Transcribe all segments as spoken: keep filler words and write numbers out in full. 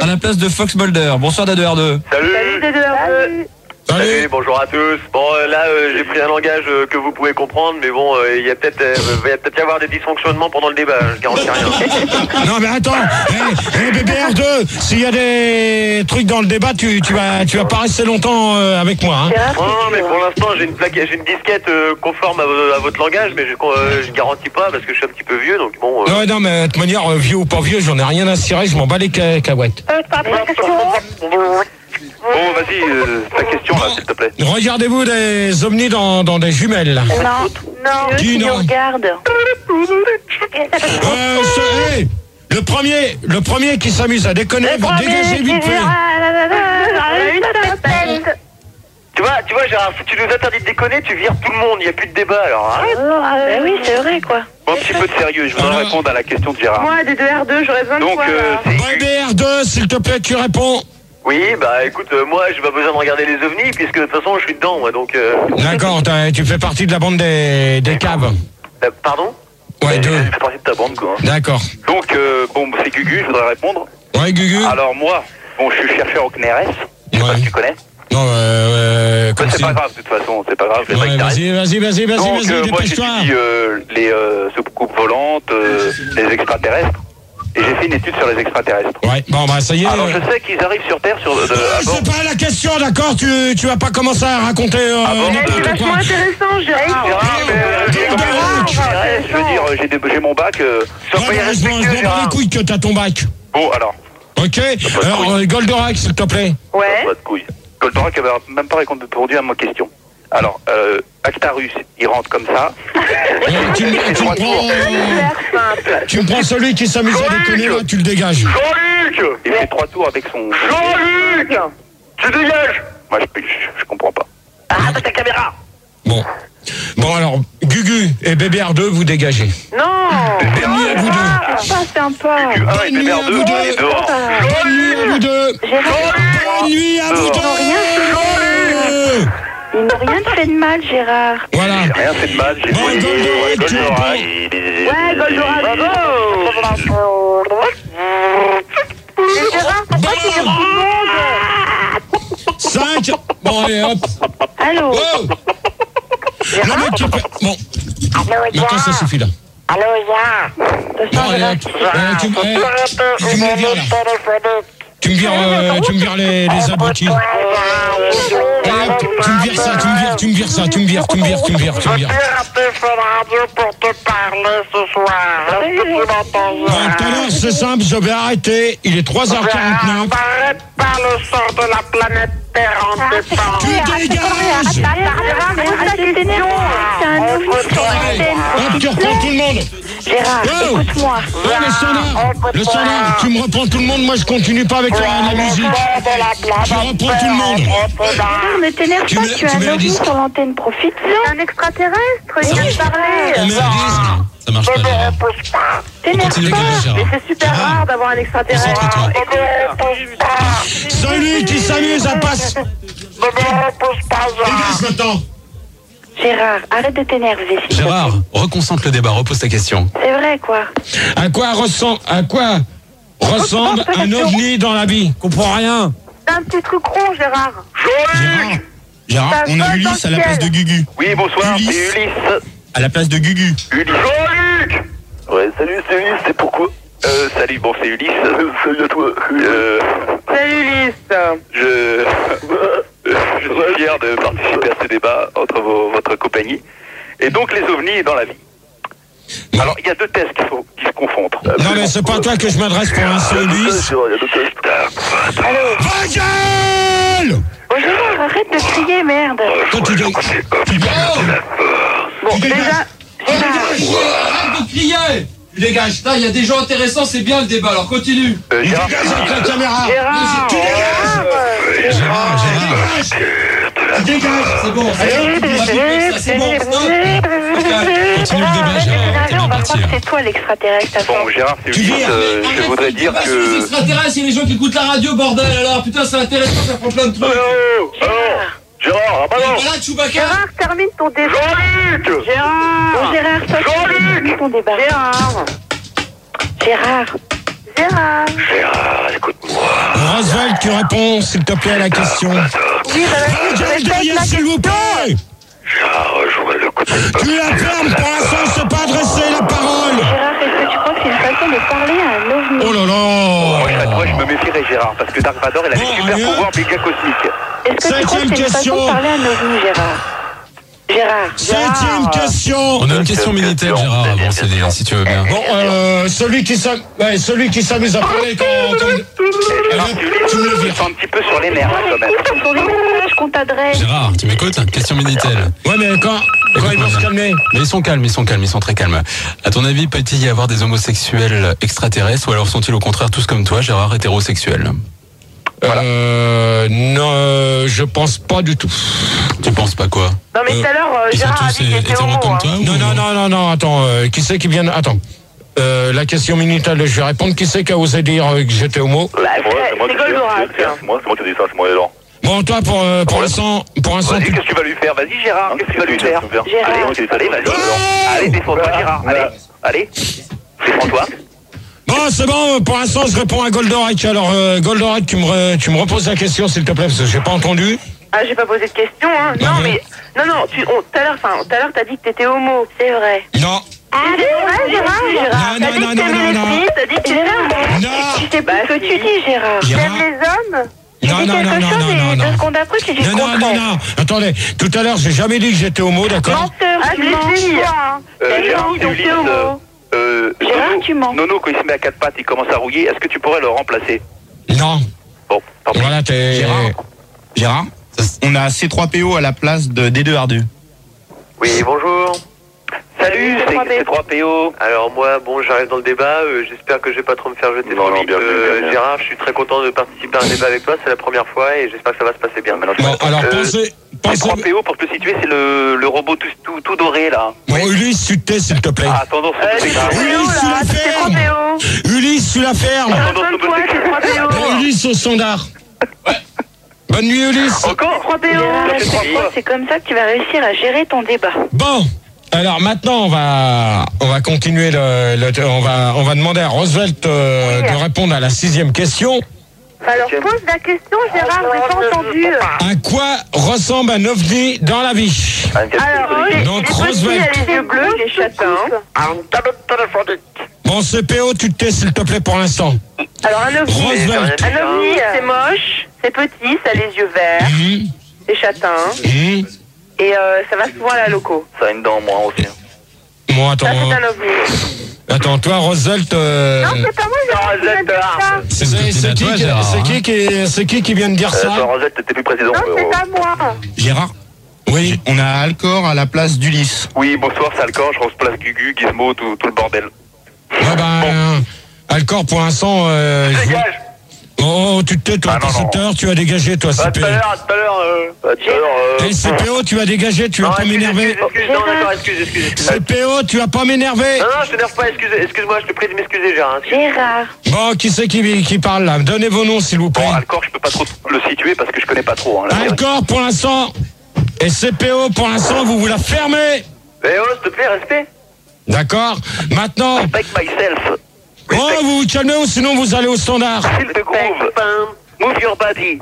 à la place de Fox Mulder. Bonsoir D deux R deux. Salut. Salut D deux R deux. Salut. Salut, bonjour à tous. Bon, euh, là, euh, j'ai pris un langage euh, que vous pouvez comprendre, mais bon, il euh, y a peut-être euh, va peut-être y avoir des dysfonctionnements pendant le débat, je garantis rien. Non mais attends, hey, hey, B B R deux, s'il y a des trucs dans le débat, tu, tu, vas, tu vas pas rester longtemps euh, avec moi. Hein. Non, non, mais pour l'instant, j'ai une plaquette, j'ai une disquette euh, conforme à, à votre langage, mais je, euh, je garantis pas parce que je suis un petit peu vieux, donc bon... Euh... Non, non, mais de toute manière, euh, vieux ou pas vieux, j'en ai rien à cirer, je m'en bats les ca- cacahuètes. Euh, t'as pas de question ? Bon, vas-y, euh, ta question, là, s'il te plaît. Regardez-vous des ovnis dans, dans des jumelles? Non, non, Dis tu non. nous regardes. Euh, ce, hey, le premier, le premier qui s'amuse à déconner va dégager vite fait. Tu vois, tu vois, Gérard, si tu nous interdis de déconner, tu vires tout le monde, il n'y a plus de débat, alors arrête. Ben oui, c'est vrai, quoi. Bon, un petit peu de sérieux, je voudrais répondre à la question de Gérard. Moi, D deux R deux, j'aurais besoin de Donc, toi, euh, là. B B R deux, s'il te plaît, tu réponds. Oui, bah écoute, euh, moi, j'ai pas besoin de regarder les ovnis, puisque de toute façon, je suis dedans, moi, donc... Euh... D'accord, tu fais partie de la bande des, des caves. Euh, pardon? Ouais, deux. Je fais partie de ta bande, quoi. D'accord. Donc, euh, bon, c'est Gugu, je voudrais répondre. Ouais, Gugu. Alors, moi, bon, je suis chercheur au C N R S, je sais Ouais. pas si tu connais. Non, euh... Bah, c'est pas grave, de toute façon, c'est pas grave. je vais Ouais, pas vas-y, vas-y, vas-y, vas-y, Donc, vas-y, euh, moi, dépêche-toi. j'étudie euh, les euh, soucoupes volantes, euh, les extraterrestres, et j'ai fait une étude sur les extraterrestres. Ouais, bon, bah, ça y est. Alors, euh... je sais qu'ils arrivent sur Terre, sur... De, Ah, à bord. c'est pas la question, d'accord, tu, tu vas pas commencer à raconter euh, Ah bon, n'importe C'est quoi. vachement intéressant, Gérard. Gérard, mais, euh, Gérard, comme Gérard, je suis au C N R S, je veux dire, euh, j'ai des- j'ai mon bac, euh, sois Ouais, pas bah, je m'en je irrespectueux, m'en bats les Gérard. couilles que t'as ton bac. Bon, alors, Ok, alors euh, Goldorak, s'il te plaît. Ouais. pas de couilles. Goldorak avait même pas répondu à ma question. Alors, euh, Actarus, il rentre comme ça. Euh, tu, me- tu me prends, euh, Simple. tu me prends celui qui s'amuse à déconner, là, tu le dégages. Jean-Luc! Il fait trois tours avec son... Jean-Luc! Tu dégages! Moi, je, je, je comprends pas. Ah, t'as ta caméra! Bon. Bon, alors, Gugu et B B R deux, vous dégagez. Non. Bonne nuit à vous deux. Ah, pas sympa. Tu un et Bonne nuit Bébert à deux, vous deux. il est dehors. Bonne nuit à vous deux. Gérard, Bonne nuit à vous deux. ils n'ont rien fait de mal, Gérard. Voilà. J'ai rien fait de mal, j'ai Bon, volé Goldorak, tu Goldorak. réponds. Ouais, Goldorak, bravo. Mais Gérard, pourquoi tu dis beaucoup de monde? cinq. Bon, allez, hop. Allô. Oh. Le mec qui est... Bon. Maintenant, ça suffit, là. Allô, Yann. Bon, allez, hop. Euh, tu, eh, tu me les vires, là. Tu me vires, euh, tu me vires les, les abrutis. Allez, hop, tu me vires ça, tu me vires, tu me vires ça, tu me vires, tu me vires, tu me vires, tu me vires. J'ai raté Fun Radio pour te parler ce soir. Est-ce que tu m'entends, Bon, tout à l'heure, c'est simple, je vais arrêter. Il est trois heures quarante-neuf. T'arrêtes pas le sort de la planète Terre en dépend. Tu dégages. Gérard, arrête de t'énerver. C'est un ovni sur l'antenne. Hop, tu reprends tout le monde. Gérard, Oh. écoute-moi. Ouais, le standard, le standard, tu me reprends tout le monde, moi je continue pas avec la, la musique. Je reprends tout le monde. Gérard, ne t'énerve Tu pas, mets- tu tu as mets un le ovni disque. sur l'antenne, profite-en. Un extraterrestre, il vient de parler. On met un disque. Ça marche pas, Gérard. T'énerve continue, pas. Gérard. Mais c'est super Gérard. rare d'avoir un extraterrestre. Concentre-toi. Celui qui s'amuse à passer. Dégage maintenant. Gérard, arrête de t'énerver. s'il te Gérard, plaît. reconcentre le débat, repose ta question. C'est vrai, quoi. À quoi ressemble, à quoi ressemble un ovni dans la vie? Comprends rien. C'est un petit truc rond, Gérard. Gérard, Gérard, Ça on a vole Ulysse dans à la le place de ciel. Gugu. Oui, bonsoir, Ulysse. c'est Ulysse. À la place de Gugu. Ulysse. Jean-Luc! Ouais, salut, c'est Ulysse, c'est pourquoi? Euh, salut, bon, c'est Ulysse. Salut à toi. Euh, Salut, Ulysse. je... je suis fier de participer à ce débat entre vos- votre compagnie. Et donc, les ovnis dans la vie. Alors, il y a deux tests qu'il faut, qui se confondent. Non mais c'est pas à toi que je m'adresse pour l'instant, Ulysse. Il y a deux tests. Va gueule! Oh, Gérard, arrête de crier, merde. Toi tu dégages. Tu dégages. Bon, Tu dégages. déjà, Gérard. Arrête de crier! Tu dégages. Là, il y a des gens intéressants, c'est bien le débat, alors continue. Euh, Tu Gérard, dégages avec la caméra. Gérard. Tu dégages. Gérard, Gérard. Tu dégages. C'est bon, c'est bon. Ça, c'est bon, stop. Continue le débat, Gérard. T'es On bien va parti. croire que c'est toi l'extraterrestre. à bon, force. Gérard, c'est Tu Ulysse. vires. euh, je voudrais dire Pas sur les que... extraterrestres, il y a les gens qui écoutent la radio, bordel, alors putain, c'est intéressant, ça prend plein de trucs. Oh, oh, Gérard, ah bah non. Voilà, Chewbacca. Gérard, termine ton débat. Jean-Luc! Gérard. Gérard, toi, tu termines ton débat. Gérard. Gérard. Gérard. Gérard, écoute-moi. Ah, Roswell, tu réponds, s'il te plaît, à la question. Oui, Ah, Gérard, derrière, s'il vous plaît. Gérard, rejoins le côté. Tu la fermes, pour l'instant, je ne sais pas adresser la parole. Gérard, est-ce que tu crois que c'est une façon de parler à un ovni? Oh là Moi, là. je, moi, je me méfierais, Gérard, parce que Dark Vador, il a des Bon, super allez. pouvoirs méga cosmiques. Est-ce que tu crois que Septième c'est une façon question. de parler à un ovni, Gérard? Gérard, Septième Gérard. question. On a une question Minitel, Gérard, avant, c'est des- si tu veux bien. Bon, euh, celui qui s'am- ouais, celui qui s'amuse à parler quand... quand... Gérard, Euh, tu tu me le me vires. sens un petit peu sur les nerfs, quand même. Écoute, sur les messages qu'on t'adresse. Gérard, tu m'écoutes? Question Minitel. Ouais, mais quand, quand ils vont se calmer. Mais ils sont calmes, ils sont calmes, ils sont très calmes. À ton avis, peut-il y avoir des homosexuels extraterrestres ou alors sont-ils au contraire tous comme toi, Gérard, hétérosexuels? Euh, non, euh, je pense pas du tout. Tu penses pas quoi? Non mais tout à l'heure, euh, Ils sont Gérard a tous dit qu'il était hétéros homo. comme hein. toi ou- Non, non, non, non, non, attends, euh, qui c'est qui vient... Attends, euh, la question Minitel, je vais répondre. Qui c'est qui a osé dire euh, que j'étais homo? Bah, c'est c'est Goldorak. C'est moi, c'est moi qui ai dit ça, c'est moi alors. Bon, toi, pour, euh, pour l'instant, pour l'instant, Vas-y, tu... qu'est-ce que tu vas lui faire? Vas-y, Gérard, qu'est-ce que tu vas lui faire? Gérard. Allez, allez, vas-y. Oh Allez, défends-toi, Gérard. Allez, allez. Défends-toi. Bon, c'est bon, pour l'instant, je réponds à Goldorak. Alors, euh, Goldorak, tu me, re- tu me reposes la question, s'il te plaît, parce que j'ai pas entendu. Ah, j'ai pas posé de question, hein. Ah Non, ouais. mais. Non, non, tu. on- Tout à l'heure, enfin, tout à l'heure, t'as dit que t'étais homo. C'est vrai. Non. Ah, c'est vrai, Gérard. Non, T'as non, dit non, que non, t'aimais non, les non. filles, t'as dit que t'étais homo. Non. Tu sais pas ce que tu dis, Gérard. Gérard. T'aimes les hommes? Tu Non, dis non, quelque non, non, chose non, et non, deux non. secondes après, tu dis le Non, non, contraire. non, non. Attendez, tout à l'heure, j'ai jamais dit que j'étais homo, d'accord? Menteur, Ah, tu je mens. l'ai dit. Euh, T'as Gérard, dit, donc Ulysse, t'es homo. euh, Gérard, Nono, tu mens. Nono, quand il se met à quatre pattes, il commence à rouiller. Est-ce que tu pourrais le remplacer? Non. Bon, tant pis. Voilà, t'es... Gérard, Gérard, on a C trois P O à la place de D deux R deux. Oui, bonjour. Salut, Salut, c'est C trois P O. Alors moi, bon, j'arrive dans le débat, euh, j'espère que je vais pas trop me faire jeter Non, sur non, le bien lit. vu, Euh, bien bien. Gérard, je suis très content de participer à un débat avec toi, c'est la première fois et j'espère que ça va se passer bien. Maintenant, je Bon, vais- alors, Euh, pensez... C pensez... trois P O, pour te situer, c'est le, le robot tout, tout, tout doré, là. Bon, Ulysse, tu te tais, s'il te plaît. Ah, tendance Euh, au c'est T K. trois P O, Ulysse, tu là. la C'est trois P O. Ulysse, tu la fermes. Abonne-toi, c'est trois P Bon, O. Ulysse au standard. Bonne nuit, Ulysse. Encore trois P O. Gérard, Ça fait je trois crois fois. que c'est comme ça que tu vas réussir à gérer ton débat. Bon, alors maintenant on va on va continuer le, le- on va on va demander à Roosevelt euh, de répondre à la sixième question. Alors pose la question, Gérard, j'ai pas entendu. À quoi ressemble un ovni dans la vie? Alors, il est, Donc, il est petit, Roosevelt. il a les yeux bleus, il est châtain. Bon, C P O, tu te tais s'il te plaît pour l'instant. Alors un ovni, Roosevelt. un ovni, c'est moche, c'est petit, ça a les yeux verts, Hum, c'est châtain, hum. et euh, ça va souvent à la loco. Ça a une dent, moi aussi. Bon, attends, Ça, c'est un ovni. attends, toi Roosevelt, euh, Non, c'est pas moi, Gérard, qui vient de dire ça. c'est C'est c'est qui, toi, qui- Gérard, c'est hein. qui qui c'est qui qui vient de dire Euh, toi, ça? Rosette, t'étais plus président. Non, euh, c'est pas moi. Gérard, Oui. on a Alcor à la place d'Ulysse. Oui, bonsoir, c'est Alcor, je remplace Gugu, Gizmo, tout, tout le bordel. Ouais, ben, Alcor pour l'instant. Euh, je- Dégage. Oh, tu te tais, toi, Ah, non, non. tout à l'heure, tu as dégagé, toi, Ah, C tout P O. à l'heure, tout à l'heure, euh, tout à l'heure, euh, Eh, C P O, tu as dégagé, tu vas non, pas excuse, m'énerver. excuse, excuse, non, d'accord, excuse, excuse, excuse. C P O, tu vas pas m'énerver. Non, non, je t'énerve pas, excuse, excuse-moi, je te prie de m'excuser, Gérard. Gérard. Bon, qui c'est qui, qui parle là? Donnez vos noms, s'il vous plaît. Bon, Alcor, je peux pas trop le situer parce que je connais pas trop. Hein, la série. Alcor pour l'instant. Et C P O pour l'instant, vous vous la fermez. Eh oh, s'il te plaît, respect. D'accord? Maintenant, Respect myself. oh, vous vous calmez ou sinon vous allez au standard. Feel the groove. Move your body.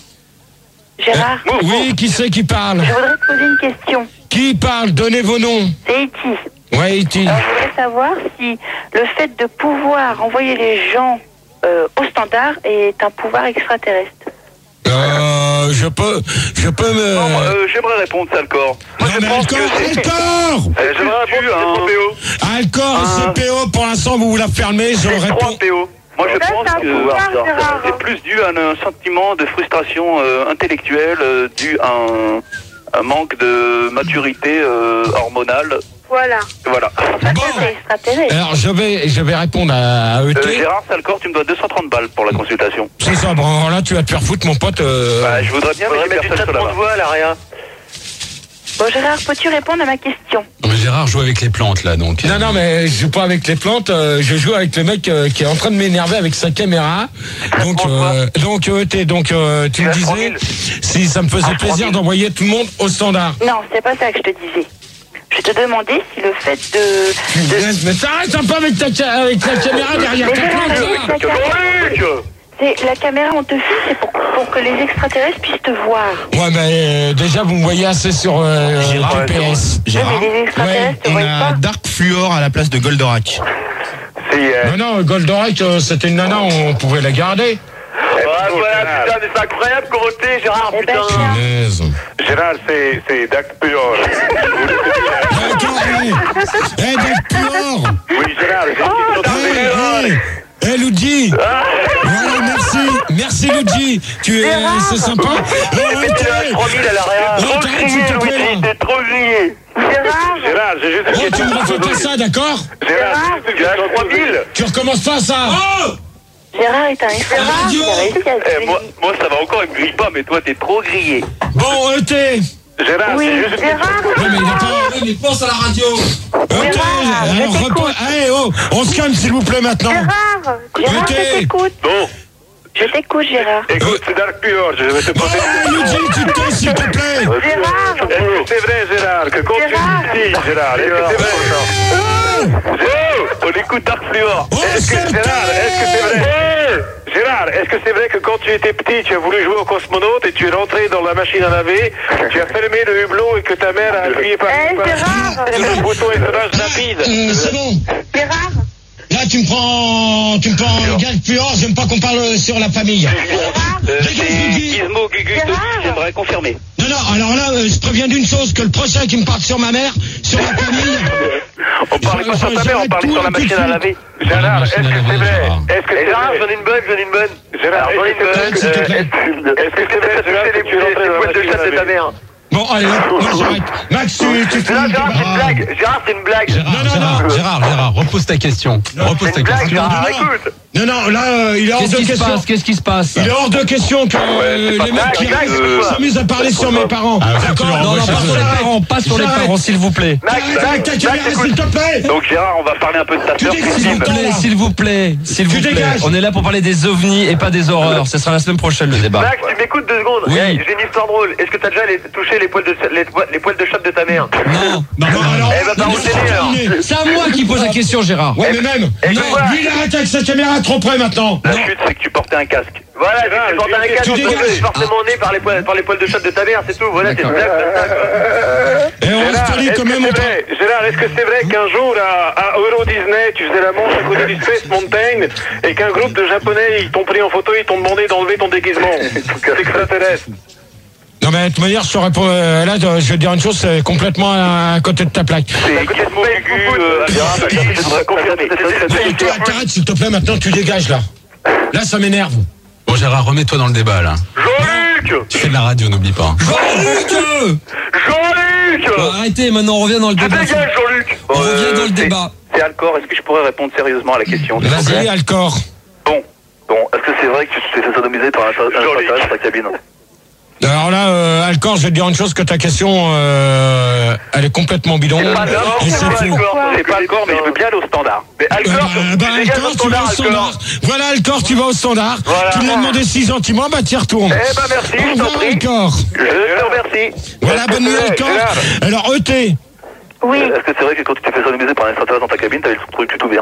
Gérard, Move, Oui, move. qui c'est qui parle? je voudrais te poser une question. Qui parle? Donnez vos noms. C'est E T. Ouais, Iti. Alors, je voudrais savoir si le fait de pouvoir envoyer les gens euh, au standard est un pouvoir extraterrestre. Euh, je peux, je peux me... Non, euh, j'aimerais répondre, c'est Alcor. Moi, Non, je mais pense que Alcor, c'est... Alcor! Euh, j'aimerais répondre, c'est trois P O. Alcor et C P O, pour l'instant, vous vous la fermez, je C'est réponds. trois P O. Moi, je Ça, pense c'est un que pouvoir, Gérard. c'est plus dû à un sentiment de frustration euh, intellectuelle, euh, dû à un, un manque de maturité euh, hormonale. Voilà. Voilà. Ça, Bon. c'est extraterrestre. Alors, je vais, je vais répondre à, à E T. Euh, Gérard Salcor, tu me dois deux cent trente balles pour la consultation. C'est ça, bon, alors là, tu vas te faire foutre, mon pote. Euh... Bah, je voudrais bien, mais Faudrait j'ai mettre du personne sur traitement la de main. voix, là, rien. Bon, Gérard, peux-tu répondre à ma question? Non, mais Gérard joue avec les plantes, là, donc. Non, non, mais je joue pas avec les plantes, euh, je joue avec le mec euh, qui est en train de m'énerver avec sa caméra. Donc, euh, donc, E T, donc, euh, tu me vas disais, tranquille. si ça me faisait plaisir d'envoyer tout le monde au standard. Non, c'est pas ça que je te disais. Je te demandais si le fait de... Tu me de laisses- mais t'arrêtes un peu avec ta, ca- avec ta caméra derrière ta plante, là. Que Jean-Luc C'est la caméra, on te filme, c'est pour, pour que les extraterrestres puissent te voir. Ouais, mais euh, déjà, vous me voyez assez sur euh, Gérard, G P S. Gérard, mais les extraterrestres ouais, te on voient a pas. Dark Fluor à la place de Goldorak. C'est... Euh... Non, non, Goldorak, euh, c'était une nana, on pouvait la garder. Ouais, voilà, putain, mais c'est incroyable qu'on votait, Gérard, Eh ben, putain. tiens. Punaise. Gérard, c'est, c'est Dac Pure. D'accord, hé, hé, Dark Pure. Oui, Gérard, j'ai une question Hé, hé, hé, Luigi. Voilà, merci, merci Luigi. Tu es, c'est sympa. Mais tu as trois mille à l'arrière. Oh, Trop t'arrêtes, s'il grillé, te plaît, Louis, là. t'es trop grillé. Gérard, Gérard, j'ai juste une Oh, tu question. me refais pas ça, d'accord? Gérard, tu as trois mille. Tu recommences pas ça. Gérard est un extraterrestre. Il a réussi à Eh, moi, moi, ça va encore, il me grille pas, mais toi, t'es trop grillé. Bon, E T. Gérard, Oui, c'est juste une Gérard. Non, mais il a pas... Mais pense à la radio. E T, Gérard, je alors t'écoute. repose... Allez, oh, on se calme s'il vous plaît maintenant. Gérard, Gérard, Écoutez. je t'écoute. Bon, Je t'écoute, Gérard. écoute, c'est Dark Pure, je vais te poser Oh, Luigi, tu te tais, s'il te plaît. Gérard. Est-ce que c'est vrai, Gérard, que quand Gérard. tu dis, Gérard, est-ce que c'est vrai? Gérard, on écoute Dark Fluor. Oh, Est-ce que, c'est Gérard, est-ce que c'est vrai? Gérard, est-ce que c'est vrai que quand tu étais petit, tu as voulu jouer au cosmonaute et tu es rentré dans la machine à laver, tu as fermé le hublot et que ta mère a appuyé par Eh, Gérard. le bouton étonnage rapide? Euh, c'est bon. Gérard. Là, tu me prends, tu me prends Gag Pure, j'aime pas qu'on parle sur la famille. Euh, c'est Gizmo Gugus, Gérard. j'aimerais confirmer. Non, non, alors là, euh, je préviens d'une chose, que le prochain qui me parle sur ma mère, sur la famille... On parlait pas sur ta mère, on J'arrête parlait tout sur la un peu de machine à suite. laver. Gérard, est-ce que c'est vrai? Est-ce que c'est Gérard, vrai? j'en ai une bonne, j'en ai une bonne. Gérard, j'en ai une est-ce que bonne. c'est- s'il te plaît. est-ce que c'est vrai, Gérard, que tu es rentré Les dans la poils de machine chasse à de ta laver? mère. Bon, allez, hop, moi j'arrête. Max, tu, tu fais Gérard, une Gérard, c'est une blague. Gérard, c'est une blague. Gérard, Non, non, Gérard, non. Gérard, Gérard, repose ta question. Repose C'est ta une blague, question. Gérard, non, non. écoute. Non, non, là, euh, il est hors Qu'est-ce de qui se question. passe Qu'est-ce qui se passe Il est hors de question que euh, c'est pas les mecs blague, qui blague, restent euh, s'amusent à parler sur mes parents. Ah, faut que tu le D'accord. Non, non, J'arrête. pas sur les parents, pas sur les J'arrête. parents, s'il vous plaît. Max, Avec Max, ta Max, caméra, écoute. s'il te plaît. Donc Gérard, on va parler un peu de ta Tu sœur dis- Christine. s'il vous plaît. S'il vous plaît, s'il Tu vous plaît. dégages. On est là pour parler des ovnis et pas des horreurs. Ce sera la semaine prochaine le débat. Max, tu m'écoutes deux secondes. Oui. Eh, j'ai une histoire drôle. Est-ce que t'as déjà les- touché les poils de les, les poils de chatte de ta mère? Non. Non, non, alors. Eh ben, par non, où c'est t'es né, alors terminé. C'est à moi qui pose la question, Gérard. Ouais, mais même. Eh, Non, quoi lui, il arrête avec sa caméra trop près maintenant. La chute, c'est que tu portais un casque. Voilà, tu Gérard, portes un tu casque, dégages. tu es forcément né par les poils, par les poils de chatte de ta mère, c'est tout. Voilà, c'est une blague. c'est ça, quoi. Et on reste Gérard, poli est-ce quand que même. c'est on parle- vrai Gérard, est-ce que c'est vrai qu'un jour à, à Euro Disney, tu faisais la manche à côté du Space Mountain et qu'un groupe de Japonais, ils t'ont pris en photo, ils t'ont demandé d'enlever ton déguisement? C'est extraterrestre. Non, mais de toute manière, je te réponds. euh, Là, je vais te dire une chose, c'est complètement à côté de ta plaque. C'est Gizmo Gugu, euh, Gérard, je voudrais confirmer. Hey, toi, t'arrêtes, s'il te plaît, maintenant, tu dégages là. Là, ça m'énerve. Bon, Gérard, remets-toi dans le débat, là. Jean-Luc Tu fais de la radio, n'oublie pas. Jean-Luc Jean-Luc Bon, Arrêtez, maintenant on revient dans le Tu débat. dégages, Jean-Luc On revient dans le c'est- débat. C'est Alcor, est-ce que je pourrais répondre sérieusement à la question? s'il vous Vas-y, plaît Alcor. Bon, bon, est-ce que c'est vrai que tu te fais sodomiser par un extraterrestre dans ta cabine? Alors là, euh, Alcor, je vais te dire une chose, que ta question, euh, elle est complètement bidon. C'est pas Et Alcor, c'est c'est pas faux. Alcor, c'est pas Alcor, mais je veux bien aller au standard. Mais Euh, Alcor, bah, bah, tu dégages Alcor, au tu vas standard, au standard. Alcor. Voilà, Alcor, tu vas au standard. Voilà. Tu lui as demandé six sentiments, bah, tu y retournes. Eh ben merci, Au je t'en revoir, prie. Alcor. Je te remercie. Voilà, Est-ce que bonne nuit, c'est- Alcor. Gérard, Alors, E T. Oui. Est-ce que c'est vrai que quand tu t'es fait sodomiser par un extraterrestre dans ta cabine, t'avais le truc plutôt bien?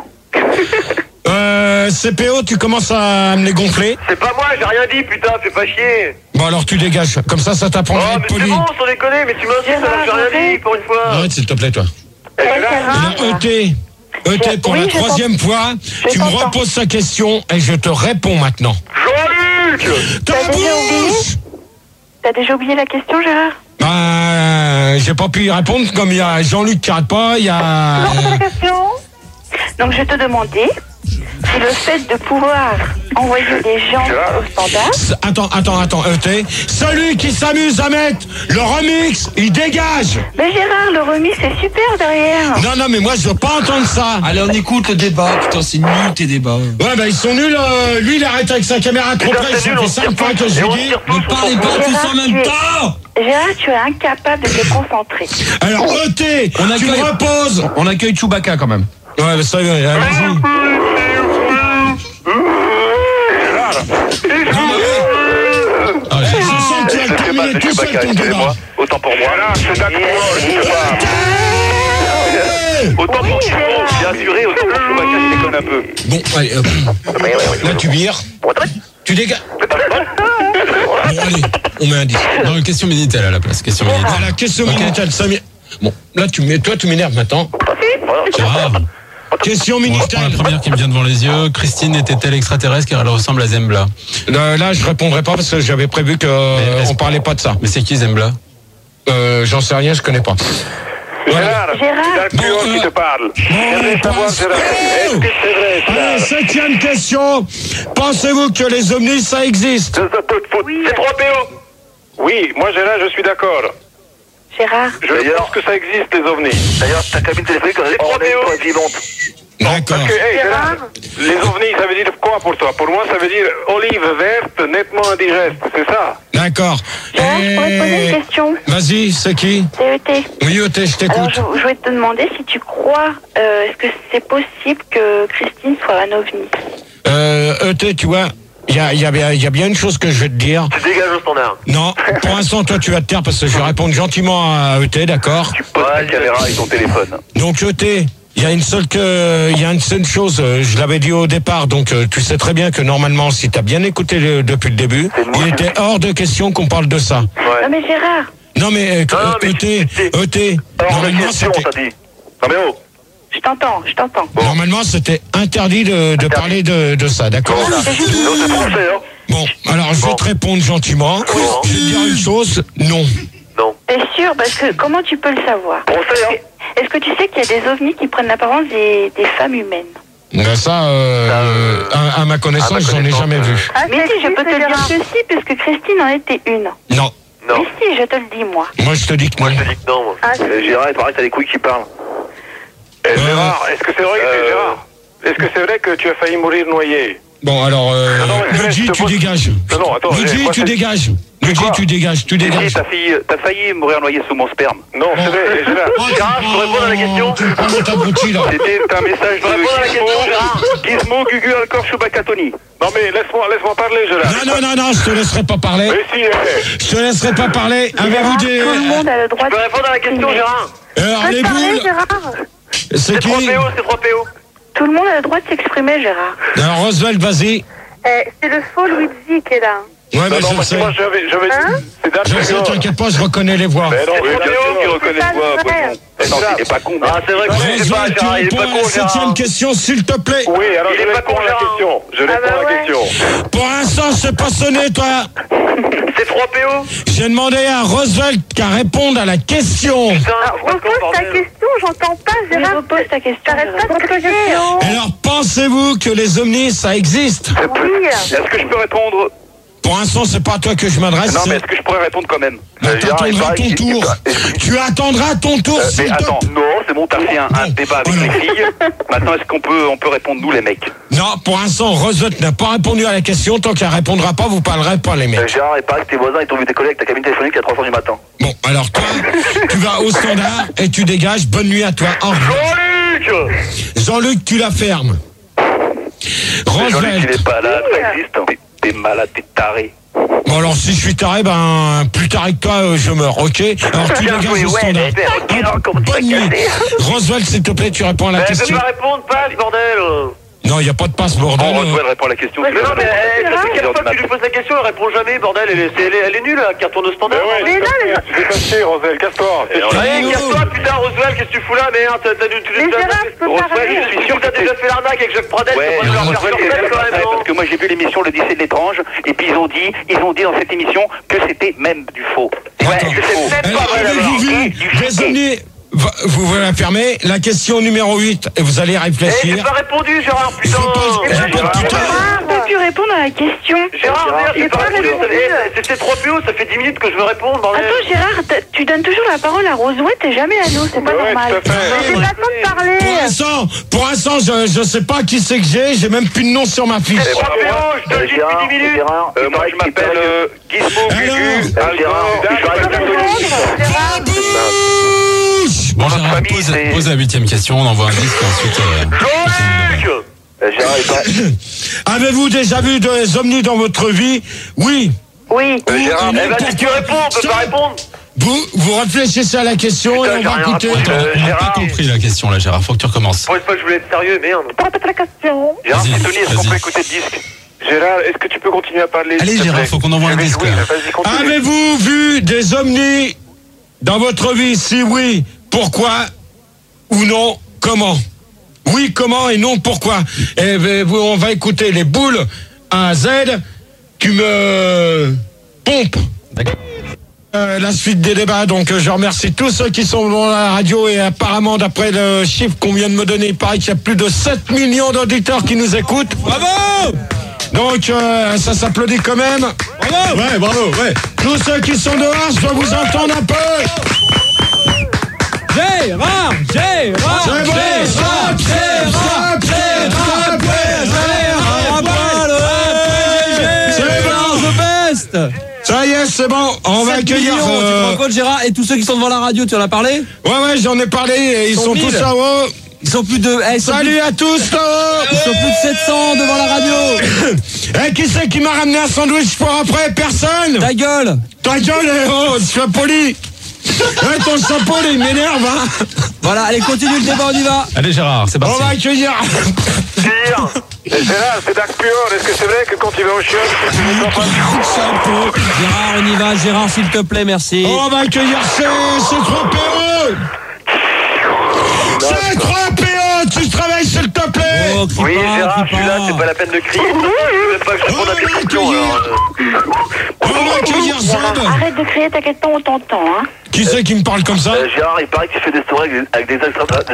Euh, C P O, tu commences à me les gonfler. C'est pas moi, j'ai rien dit, putain, fais pas chier. Bon, alors tu dégages. Comme ça, ça Oh, t'apprendra à être mais c'est poli. bon, sans déconner, mais tu m'insistes alors que j'ai rien dit pour une fois. Arrête, s'il te plaît, toi. Eh, Ouais, Gérard, Gérard. Alors, E T. E T, pour Oui, la je troisième fois, tu me t'entends. reposes sa question et je te réponds maintenant. Jean-Luc Ta T'as déjà oublié bouche! T'as déjà oublié la question, Gérard? Bah, j'ai pas pu y répondre, comme il y a Jean-Luc qui arrête pas, il y a... Non, c'est la question. Donc, je te demandais si le fait de pouvoir envoyer des gens au standard. S- Attends, attends, attends, E T. Celui qui s'amuse à mettre le remix, il dégage! Mais Gérard, le remix, c'est super derrière. Non, non, mais moi, je veux pas entendre ça. Allez, on écoute le débat. Putain, c'est nul tes débats. Ouais, bah, ils sont nuls. euh, lui, il arrête avec sa caméra trop Putain, près. c'est Ça nul, fait on cinq tire fois tous, que je et lui on dis. tire tous, Ne on parlez s'en pas fout. tous en même tu es- temps. Gérard, tu es incapable de te concentrer. Alors, E T, On tu accueille- reposes. On accueille Chewbacca quand même. Ouais, mais ça, allez, vas-y. Ah, Je j'ai- sens que tu vas le terminer tout seul ton débat. excusez-moi. Autant pour moi. Voilà, c'est d'accord. Autant pour Oui, Chewbacca, Gérard. bien assuré, autant pour Chewbacca, je déconne un peu. Bon, allez, hop. Là, tu vires. Tu dégages. Bon, allez, on met un dix. Non, une question Minitel à la place. Question Minitel. Voilà, question okay. Minitel. Ça m'é... Bon, là, tu mets, toi, tu m'énerves maintenant. Gérard. Question On Minitel. reprend la première qui me vient devant les yeux. Christine était-elle extraterrestre car elle ressemble à Zembla? Là, là, je répondrai pas parce que j'avais prévu que euh, on parlait pas de ça. Mais c'est qui Zembla? Euh, j'en sais rien, je connais pas. Gérard, Gérard. c'est un Bon, qui euh, te parle. Bon, J'aimerais savoir, pense- Gérard, est-ce que c'est vrai, Allez, ça? septième question. Pensez-vous que les ovnis, ça existe? C'est trois P O. Oui, moi Gérard, je suis d'accord. Gérard. Je pense que ça existe, les ovnis. D'ailleurs, ta cabine téléphonique, on est trois P O vivante. D'accord. Parce que, hey, Gérard, les ovnis, ça veut dire quoi pour toi? Pour moi, ça veut dire olive verte, nettement indigeste, c'est ça? D'accord. Gérard, je pourrais te poser une question. Vas-y, c'est qui? C'est E T. Oui, E T, je Alors, t'écoute. je, je voulais te demander si tu crois, euh, est-ce que c'est possible que Christine soit un ovni? Euh, E T, tu vois, il y a, y, a, bien- y a bien une chose que je vais te dire. Tu dégages au standard. Non, pour l'instant, toi, tu vas te taire parce que je vais répondre gentiment à E T, d'accord? Tu poses ta caméra et ton téléphone. Donc, E T, il y a une seule que, il y a une seule chose, euh, je l'avais dit au départ, donc euh, tu sais très bien que normalement, si tu as bien écouté le- depuis le début, il était hors de question qu'on parle de ça. Non mais Gérard, Non, mais, euh, Non, mais E T, c'est- E T, Hors de normalement, question, c'était... t'as dit. Non mais oh. je t'entends, je t'entends. Normalement, c'était interdit de, de parler de, de ça, d'accord? Non, c'est français, hein. Bon, alors je vais te répondre gentiment. Je vais te dire une chose, non. T'es sûr? Parce que comment tu peux le savoir? Français, hein. Est-ce que tu sais qu'il y a des ovnis qui prennent l'apparence des, des femmes humaines? Ben ça, euh, à, à ma connaissance, j'en ai jamais vu. Ah, mais si, je peux te le dire que si, parce que Christine en était une. Non. Mais si, je te le dis, moi. Moi, je te dis que non. Je te dis que non, moi. Ah, Euh, Gérard, il paraît que t'as des couilles qui parlent. Eh, Gérard, est-ce que c'est vrai que Gérard, est-ce que c'est vrai que tu as failli mourir noyé? Bon, alors, euh, Non, non, mais Luigi, je te tu pose- dégages. Non, non, attends. Luigi, moi, tu c'est- dégages. Luigi, Quoi tu dégages, tu Si, dégages. t'as failli, t'as failli mourir noyé sous mon sperme. Non, c'est vrai, Gérard. Oh, Gérard, je peux répondre à la question? Oh, t'as abruti, là. C'était un message peux répondre à la de question, Gérard? Gizmo, Gizmo, Gugu, Alcor, Chewbacca-Tony. Non mais laisse-moi, laisse-moi parler, Gérard. Non, non, non, non, je te laisserai pas parler. Mais si, eh. Je te laisserai pas parler. Avez-vous des... tout le monde a le droit Tu peux de... répondre à la question, Gérard? Alors, Je peux les te parler, boules, Gérard? c'est C'est qui? trois P O, c'est trois P O. Tout le monde a le droit de s'exprimer, Gérard. Alors, Roswell, vas-y. C'est le faux Luigi qui est là. Ouais, mais Non, non, je moi, sais. moi, j'avais, j'avais Hein c'est Dan Je sais, Grégoire. t'inquiète pas, je reconnais les voix. Mais non, C'est c'est Théo Théo qui qui reconnaît ça, le voix, le frère. poisson. Mais non, il est pas con. Ah, c'est vrai que je sais pas, Roswell, tu Gérard, il est réponds pas à con, la septième Gérard. question, s'il te plaît. Oui, alors Il je est pas réponds con, à la Gérard. question. Je Ah réponds bah à la ouais. question. Pour l'instant, c'est pas sonné, toi. C'est trois P O. J'ai demandé à Roosevelt qu'à répondre à la question. Putain, Ah, je sais pas comment, repose ta bordel. question, j'entends pas, Gérard. Repose ta question. T'arrêtes pas de crier. Alors, pensez-vous que les ovnis, ça existe? Oui. Est-ce que je peux répondre? Pour l'instant, c'est pas à toi que je m'adresse. Non, mais c'est- est-ce que je pourrais répondre quand même? Bah, Euh, Gérard, il t'attendras paraît ton qu'il- tour. il- Tu attendras ton tour, Euh, s'il mais te attends, plaît. non, c'est bon, t'as fait un, un Bon. débat avec Voilà. les filles. Maintenant, est-ce qu'on peut, on peut répondre nous, les mecs? Non, pour l'instant, Roosevelt n'a pas répondu à la question. Tant qu'elle répondra pas, vous parlerez pas, les mecs. Gérard, il paraît que tes voisins, ils t'ont vu décoller avec ta cabine téléphonique à trois heures du matin. Bon, alors toi, tu vas au standard et tu dégages. Bonne nuit à toi. Au revoir. Jean-Luc! Jean-Luc, tu la fermes. Jean-Luc, il Roosevelt. est pas là, ça existe. T'es- T'es malade, t'es taré. Bon, alors si je suis taré, ben plus taré que toi, euh, je meurs, ok? Alors tu Bien dégages joué, au ouais, standard. mais regarde comment tu Bonne l'as nuit. cassé. Roosevelt, s'il te plaît, tu réponds à la Mais elle question. peut pas répondre, passe, bordel. Non, il n'y a pas de passe, bordel. Bon, Roswell répond à la question. Mais non, mais elle, ça fait Gérard, quatre fois que tu lui poses la question, elle répond jamais, bordel. Elle est, elle est, elle est nulle, elle retourne au standard. Mais là, les- Tu t'es passé, Roswell, casse-toi. Allez, casse-toi, putain, Roswell, qu'est-ce que tu fous là, merde? T'as t'as dû. tu- Mais t'as- Gérard, je peux Roswell, parler. je suis sûr T'as que déjà t'es- fait l'arnaque avec Jacques Pradel, Ouais, c'est pas non, grave, Roswell, faire c'est quand même, non. parce que moi j'ai vu l'émission Le dix-sept de l'étrange, et puis ils ont dit, ils ont dit dans cette émission que c'était même du faux. Ouais, Attends. que c'est même Alors, pas vrai. avez-vous alors. vu Du des chiquet. ovnis? Va- Vous vous la fermez. La question numéro huit, et vous allez Eh, j'ai réfléchir. pas répondu, Gérard, putain. Je pose- Eh, je Gérard, pose tout à l'heure. Gérard, peux-tu répondre à la question? Gérard, merde, j'ai J'ai pas pas répondu. répondu. Eh, C'était trois P O, ça fait dix minutes que je veux répondre, bordel. Attends, Gérard, t'as- tu donnes toujours la parole à Roswell, t'es jamais à nous, c'est pas Ouais, normal. tout à fait. J'ai pas le temps de parler. Pour l'instant, pour l'instant, je, je sais pas qui c'est que j'ai. J'ai même plus de nom sur ma fiche. C'est trois P O, je te le dis depuis dix minutes. Euh, moi je m'appelle euh, Gizmo, Gugu, Alors, Alcor, Gérard, Bouche. Bon, Dans notre Gérard, famille, pose, c'est- pose la huitième question, on envoie un disque et ensuite. euh, Jean-Luc. Gérard est pas... Avez-vous déjà vu des ovnis dans votre vie? Oui. oui. Euh, Gérard, Ou- Eh ben, si tu réponds, on peut pas répondre. Vous, vous réfléchissez à la question Putain, et on j'ai va rien écouter. raconté. Attends, Euh, on n'a pas Gérard. compris la question là, Gérard. Faut que tu recommences. Pour une fois, je voulais être sérieux, merde. Répète la question. Gérard, Vas-y, c'est Tony, est-ce qu'on vas-y. peut écouter le disque? Gérard, est-ce que tu peux continuer à parler? Allez Gérard, faut qu'on envoie un disque. Avez-vous vu des ovnis dans votre vie? Si oui, pourquoi? Ou non, comment? Oui, comment et non, pourquoi? Et on va écouter les boules A à Z. Tu me pompes. Euh, la suite des débats, donc je remercie tous ceux qui sont dans la radio et apparemment d'après le chiffre qu'on vient de me donner, il paraît qu'il y a plus de sept millions d'auditeurs qui nous écoutent. Bravo! Donc euh, ça s'applaudit quand même. Bravo! Ouais, bravo, ouais. Tous ceux qui sont dehors, je dois vous entendre un peu. Gérard, Gérard, c'est bon, Gérard, Gérard, Gérard, Gérard, ça y est, c'est bon, on va accueillir. Millions, euh... Tu te rends compte, Gérard? Et tous ceux qui sont devant la radio, tu en as parlé? Ouais, ouais, j'en ai parlé. Et ils, ils sont, sont tous là-haut. Ils sont plus de. Eh, Salut plus... à tous là-haut. Ils sont plus de sept cents devant la radio. Eh, qui c'est qui m'a ramené un sandwich pour après? Personne. Ta gueule. Ta gueule, oh, sois poli. Ouais, ton chapeau, il m'énerve, hein. Voilà, allez, continue le débat, on y va. Allez Gérard, c'est parti. On va accueillir. Gérard, c'est Dark Pure. Est-ce que c'est vrai que quand tu vas au chiottes, tu ne pas Gérard, on y va. Gérard, s'il te plaît, merci. On va accueillir ces trois P O. C'est trois P O, tu travailles s'il te plaît. Oh, oui, pas, Gérard, je suis là, c'est pas la peine de crier. Je veux même pas que je réponde à tes questions. On va accueillir Zob. Arrête de crier, t'inquiète pas, on t'entend. Hein. Qui c'est qui me parle comme ça? euh, Gérard, il paraît que tu fais des soirées avec des extraterrestres.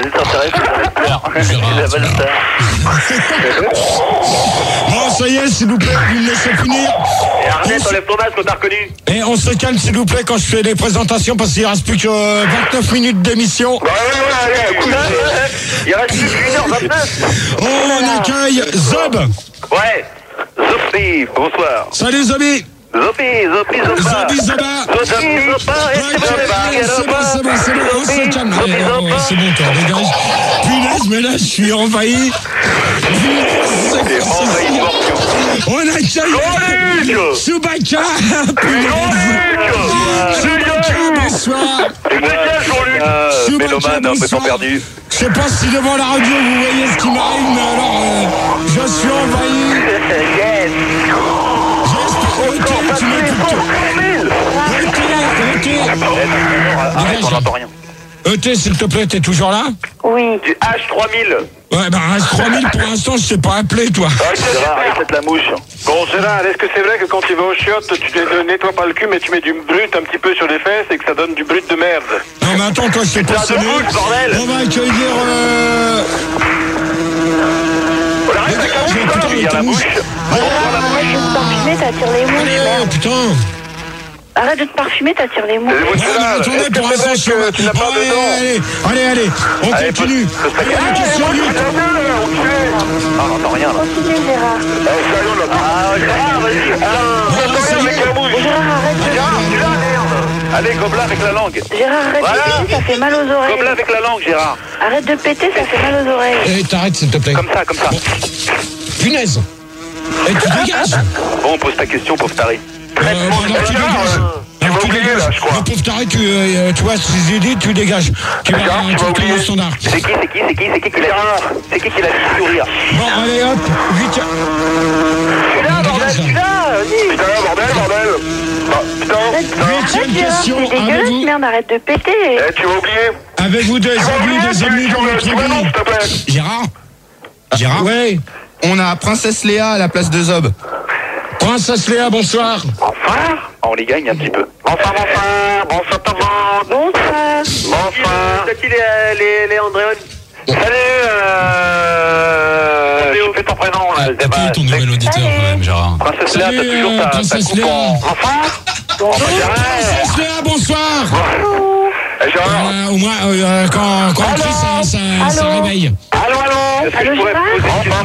Bon, ça y est, s'il vous plaît, vous me laissez finir. Et Arnett, enlève ton masque, on t'a reconnu. Et on se calme, s'il vous plaît, quand je fais les présentations, parce qu'il ne reste plus que vingt-neuf minutes d'émission. Ouais, ouais, ouais, allez, il reste plus qu'une heure vingt-neuf. On accueille Zob. Ouais, Zobi, bonsoir. Salut Zobi. Zobi, Zobi, Zoba. Zobi, Zoba. Zobi, Zoba, et c'est bon, c'est bon, c'est bon, c'est bon, on se calme. C'est bon, toi, dégage. Punaise, mais là, je suis envahi. On accueille Chewbacca. Chewbacca, bonsoir. Jean-Luc. Mélomane, un peu temps perdu. Je sais pas si devant la radio vous voyez ce qui m'arrive, mais alors euh, je suis envahi. Yes. J'espère que tu m'écoutes. E T, Arrête, on n'entend rien. E T, s'il te plaît, t'es toujours là? Oui. Du H trois mille. Ouais, bah H trois mille pour l'instant, je t'ai pas appelé, toi. Ah, Gérard, arrête la mouche. Bon, Gérard, est-ce que c'est vrai que quand tu vas au chiottes, tu ne nettoies pas le cul, mais tu mets du brut un petit peu sur les fesses et que ça donne du brut de merde? Non, mais attends, toi, je sais pas sonné. On va accueillir... Euh... On arrête avec la mouche, là. Il y a la mouche. Arrête de te parfumer, t'attires les mouches, Oh, putain. Arrête de te parfumer, t'attires les mouches. Non, mais attendez, pour l'instant, je... Tu n'as pas allez, dedans. allez, allez, allez, on continue. Allez, la question du... Ah, on n'entend rien, là. Continue, Gérard. Ah, Gérard, vas-y. Ah, avec la mouche. Gérard, arrête de... Gérard, tu la merde. Allez, gobelin avec la langue. Gérard, arrête Voilà. de péter, ça fait mal aux oreilles. Gobelin avec la langue, Gérard. Arrête de péter, ça fait mal aux oreilles. Eh, t'arrêtes, s'il te plaît. Comme ça, comme ça. Punaise. Eh, tu dégages. Bon, pose ta question, pauvre taré. Euh, alors, tu dégages. Alors, tu dégages. Le pauvre taré, tu, euh, tu vois, si j'ai dit, tu dégages. Tu vas rentrer au standard. C'est qui, c'est qui, c'est qui, c'est qui qui l'a C'est qui qui l'a fait sourire? Bon, allez, hop, vite. Tu là, bordel, tu là. Putain, bordel, bordel. Putain, Huitième question. C'est dégueulasse, Avez-vous... merde, arrête de péter. Eh, tu vas oublier. Avez-vous des amis, des amis dans votre vie? Gérard Gérard Ouais. On a Princesse Léa à la place de Zob. Princesse Léa, bonsoir. Enfin, on les gagne un petit peu. Bonsoir, bonsoir, bonsoir tout le monde. Bonsoir. Bonsoir. C'est qui les, les, les Andréon? Salut, euh... Tu fais ton prénom, là. Qui est ton nouvel auditeur quand même, Gérard? Princesse Léa, t'as Salut, toujours euh, ta, ta Princesse coupe Léa. en... Enfin Princesse Léa, bonsoir. Eh, Gérard, Euh, au moins, euh, quand, quand on crie, ça, ça, ça Allô. réveille. Allô, allô. est-ce que Allô, je pourrais te Gérard poser une question?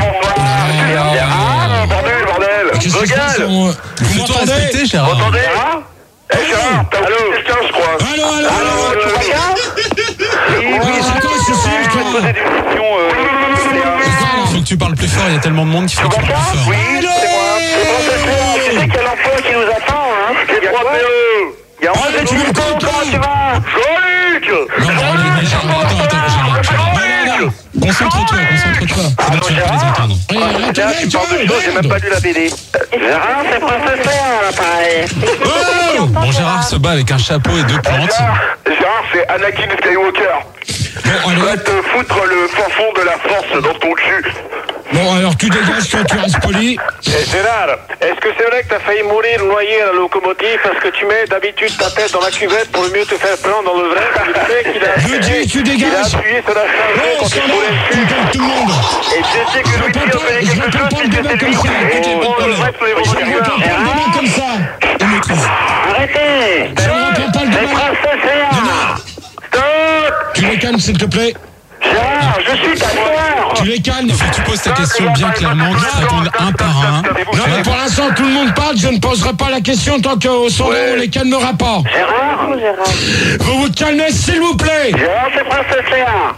Ah, bordel, bordel. Qu'est-ce qui se passe? Regarde. On- Vous Fais-toi m'entendez? respecter, Vous Gérard. m'entendez? Eh, Gérard, t'as oublié quelqu'un, je crois. Allô, allô, Allô, allô. tu vas bien? Oui, oui, Alors, c'est quoi ce je cirque, vais te là? poser des questions. euh, Il faut que tu parles plus fort, il y a tellement de monde qu'il faut que tu parles plus fort. Oui, c'est moi. C'est Princesse Léa, tu sais quel emploi qui nous attend, hein? Il y a trois P E. Il y a Ah, mais tu m'entends, Comment toi? tu vas? Jean-Luc. Non, non, allez, Gérard, attends, attends, Gérard. Non, non, non. Concentre-toi, concentre-toi. entre toi. Ah, non, Gérard, les entendre. ah, là, tu parles de choses, j'ai même pas lu la B D. Gérard, c'est professeur, là, pareil. Bon, Gérard se bat avec un chapeau et deux plantes. Gérard, c'est Anakin Skywalker. Bon, Tu vas te foutre le fin fond de la force dans ton cul. Bon, alors tu dégages, toi, tu restes poli. Eh, Gérard, est-ce que c'est vrai que t'as failli mourir noyé à la locomotive parce que tu mets d'habitude ta tête dans la cuvette pour mieux te faire prendre dans le vrai? Tu sais qu'il a Je dis, tu dégages. Il a appuyé sur la charge Oh, quand ça il voulait va, le tu cul. parles tout le monde. Et je sais que Louis réponds P a pas, fait je quelque réponds chose pas qui le débat c'était comme lui. ça. Oh, Écoutez, le reste, les Je vos ne réponds pas le débat comme ça. On maîtrise. Arrêtez. Je ne réponds pas le Les débat. professeurs. Stop. Tu les calmes, s'il te plaît. Gérard, je suis ta sœur. Tu les calmes. Il faut que tu poses ta question bien clairement, que tu répondes un par un. Non, mais pour l'instant, tout le monde parle. Je ne poserai pas la question tant qu'au sondage, on les calmera pas. Gérard. Gérard. Vous vous calmez, s'il vous plaît. Gérard, c'est professeur.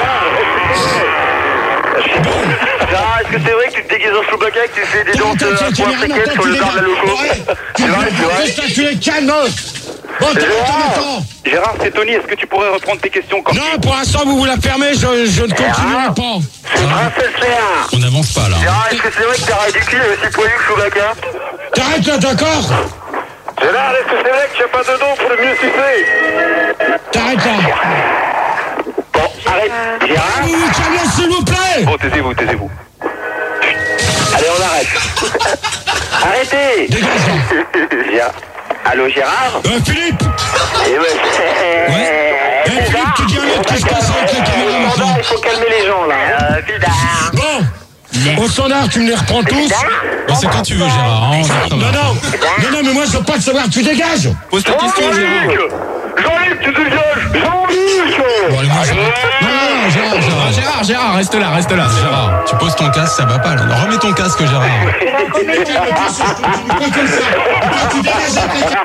Gérard, est-ce que c'est vrai que tu te déguises en Chewbacca et que tu fais des dents de poing séquelles sur le bar de la loco? Tu tu les calmes. Bon, t'es maintenant. Gérard, c'est Tony, est-ce que tu pourrais reprendre tes questions quand Non, pour l'instant, vous vous la fermez, je, je ne continuerai pas. c'est professeur. On n'avance pas là. Gérard, est-ce que c'est vrai que t'as ridicule et aussi poilu que Chewbacca? T'arrêtes là, d'accord? Gérard, est-ce que c'est vrai que tu n'as pas de dents pour le mieux sucer? T'arrêtes là. Bon, arrête. Gérard. Vous vous calmez, s'il vous plaît. Bon, taisez-vous, taisez-vous. Allez, on arrête. Arrêtez. Dégage. Gérard. Allô, Gérard? Euh, Philippe. Eh ouais. Ouais. Eh, Philippe, tu dis un autre, qu'est-ce qui se passe avec la caméra maintenant? Il faut calmer les gens, là. Euh, Bon. Au standard, tu me les reprends tous. Bon, c'est quand tu veux, Gérard. Hein, on Non, non. Non, non, mais moi, je veux pas le savoir. Tu dégages. Pose ta question, Gérard. Jean-Luc, tu dégages. Jean-Luc. Bon, allez, moi, je... Non, non, non, Gérard, Gérard. Ah, Gérard, Gérard, reste là, reste là. Gérard, tu poses ton casque, ça va pas là. Non, remets ton casque, Gérard. Tu dégages.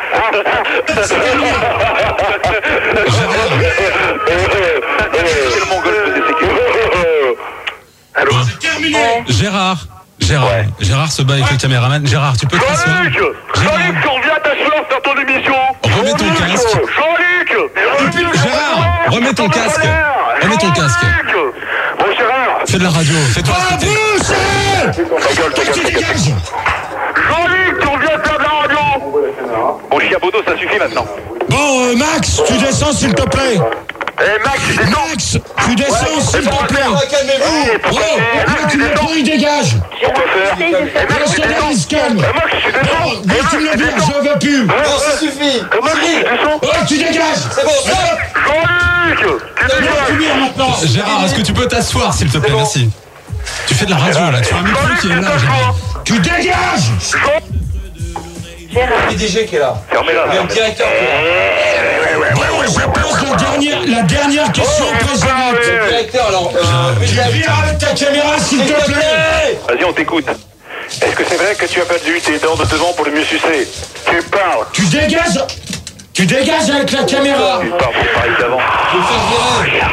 C'est le mongol de sécurité. Allô? Terminé. Gérard. Gérard. Ouais. Gérard se bat avec le caméraman. Gérard, tu peux te rasseoir. Jean-Luc. Jean-Luc, tu reviens t'asseoir sur ton émission. Remets ton casque. Jean-Luc. Gérard, remets ton casque. Remets ton casque. Bon, Gérard. Fais de la radio. Fais-toi Ah, respecter. bouche. Ta gueule, ta Tu gueule, ta gueule. dégages. Jean-Luc, tu reviens faire de la radio. Bon, Chiabodo, ça suffit maintenant. Bon, euh, Max, tu descends, s'il te plaît. Eh, Max, descends. Max, tu descends, s'il te plaît. Calmez-vous. Oh, là, tu me prends, il dégage. Pourquoi faire? Eh, Max, Le tu standard, il se descends. calme. Eh, Max, tu descends. Oh, mais tu me le dis, je veux plus. Non, ça suffit. Max, tu descends. Oh, tu dégages. C'est bon, Jean-Luc, tu dégages. maintenant. Gérard, est-ce que tu peux t'asseoir, s'il te plaît? Merci. Tu fais de la radio là. Tu as un micro qui est là, Gérard. Tu dégages. Gérard. P D G qui est là. Fermez-la. Il y a un directeur qui est là. Bon, je pose la dernière, la dernière question précédente. Directeur, alors. Euh, Tu viens avec ta caméra, s'il te plaît. Vas-y, on t'écoute. Est-ce que c'est vrai que tu as perdu tes dents de devant pour le mieux sucer? Tu parles. Tu dégages. Tu dégages avec la caméra. Tu parles, c'est pareil d'avant. Faut le faire virer.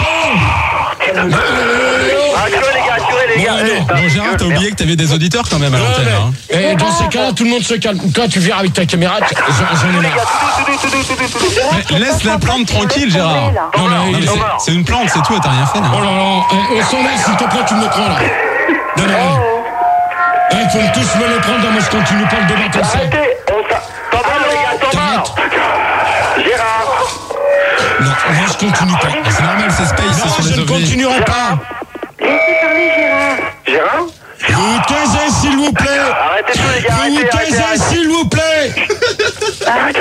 Assurez les gars, assurez les gars. Bon, Eh, non. putain, Bon, Gérard, t'as oublié que t'avais des auditeurs quand même à l'antenne. Hein. Et dans ces cas-là, tout le monde se calme. Toi, tu viens avec ta caméra. tu- J'en j'en ai Les marre. gars, tout, tout, tout, tout, tout, tout, tout. Mais laisse la plante tranquille, Gérard. Non, mais Non, mais c'est- c'est une plante, c'est tout, et t'as rien fait. Oh Là. là là, eh, au sondage, s'il te plaît, tu me le prends là. Non, non, non. Eh, il faut tous me les prendre, moi je continue pas le débat comme ça. Arrêtez, on s'a... T'en marre, les gars, t'en marre. Gérard. Non, moi je continue pas. C'est normal, c'est Space, c'est Non, sur je les ne ovnis. continuerai pas. Laissez parler Gérard. Gérard. Vous vous taisez, s'il vous plaît. Arrêtez tout, les gars, Vous vous arrêtez, arrêtez, taisez, arrêtez. s'il vous plaît. Arrête.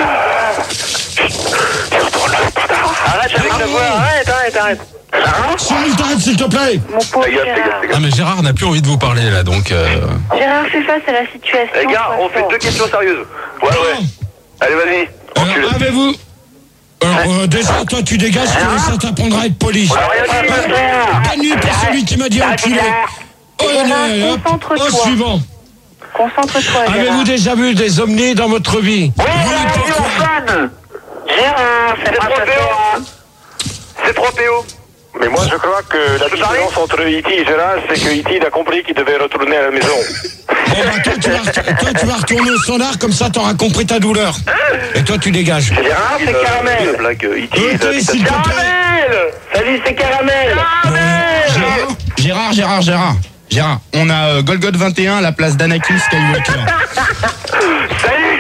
Arrête avec ta voix, arrête, arrête, arrête. Gérard. Cyril, t'arrêtes, s'il te plaît. Mon pauvre Ta gueule, ta gueule, Gérard. ta gueule. Ah, mais Gérard n'a plus envie de vous parler là, donc. Euh... Gérard, fais face à la situation. Les gars, sois on fait fort. deux questions sérieuses. Ouais, ouais. Allez, vas-y. Enculé. Alors, avez-vous... Alors, euh, déjà, toi, tu dégages, ça t'apprendra à être poli. On a rien dit, Gérard. Bonne nuit pour celui qui m'a dit enculé. Oh, allez, hop, concentre-toi. au suivant. Concentre-toi, Avez-vous Gérard. déjà vu des ovnis dans votre vie? Oui, Oui, on pourquoi? fan. Gérard, c'est trois P O. C'est trois P O. Mais moi, je crois que la différence entre E T et Gérard, c'est que E T a compris qu'il devait retourner à la maison. Bon, bah, toi, tu vas, toi, tu vas retourner au standard, comme ça, t'auras compris ta douleur. Et toi, tu dégages. Gérard, c'est La Caramel. blague E T. Euh, t'es, s'il te plaît. Caramel. Salut, c'est Caramel. Caramel. Gérard, Gérard, Gérard, Gérard. Gérard, on a euh, Golgoth vingt et un à la place d'Anakin Skywalker. Salut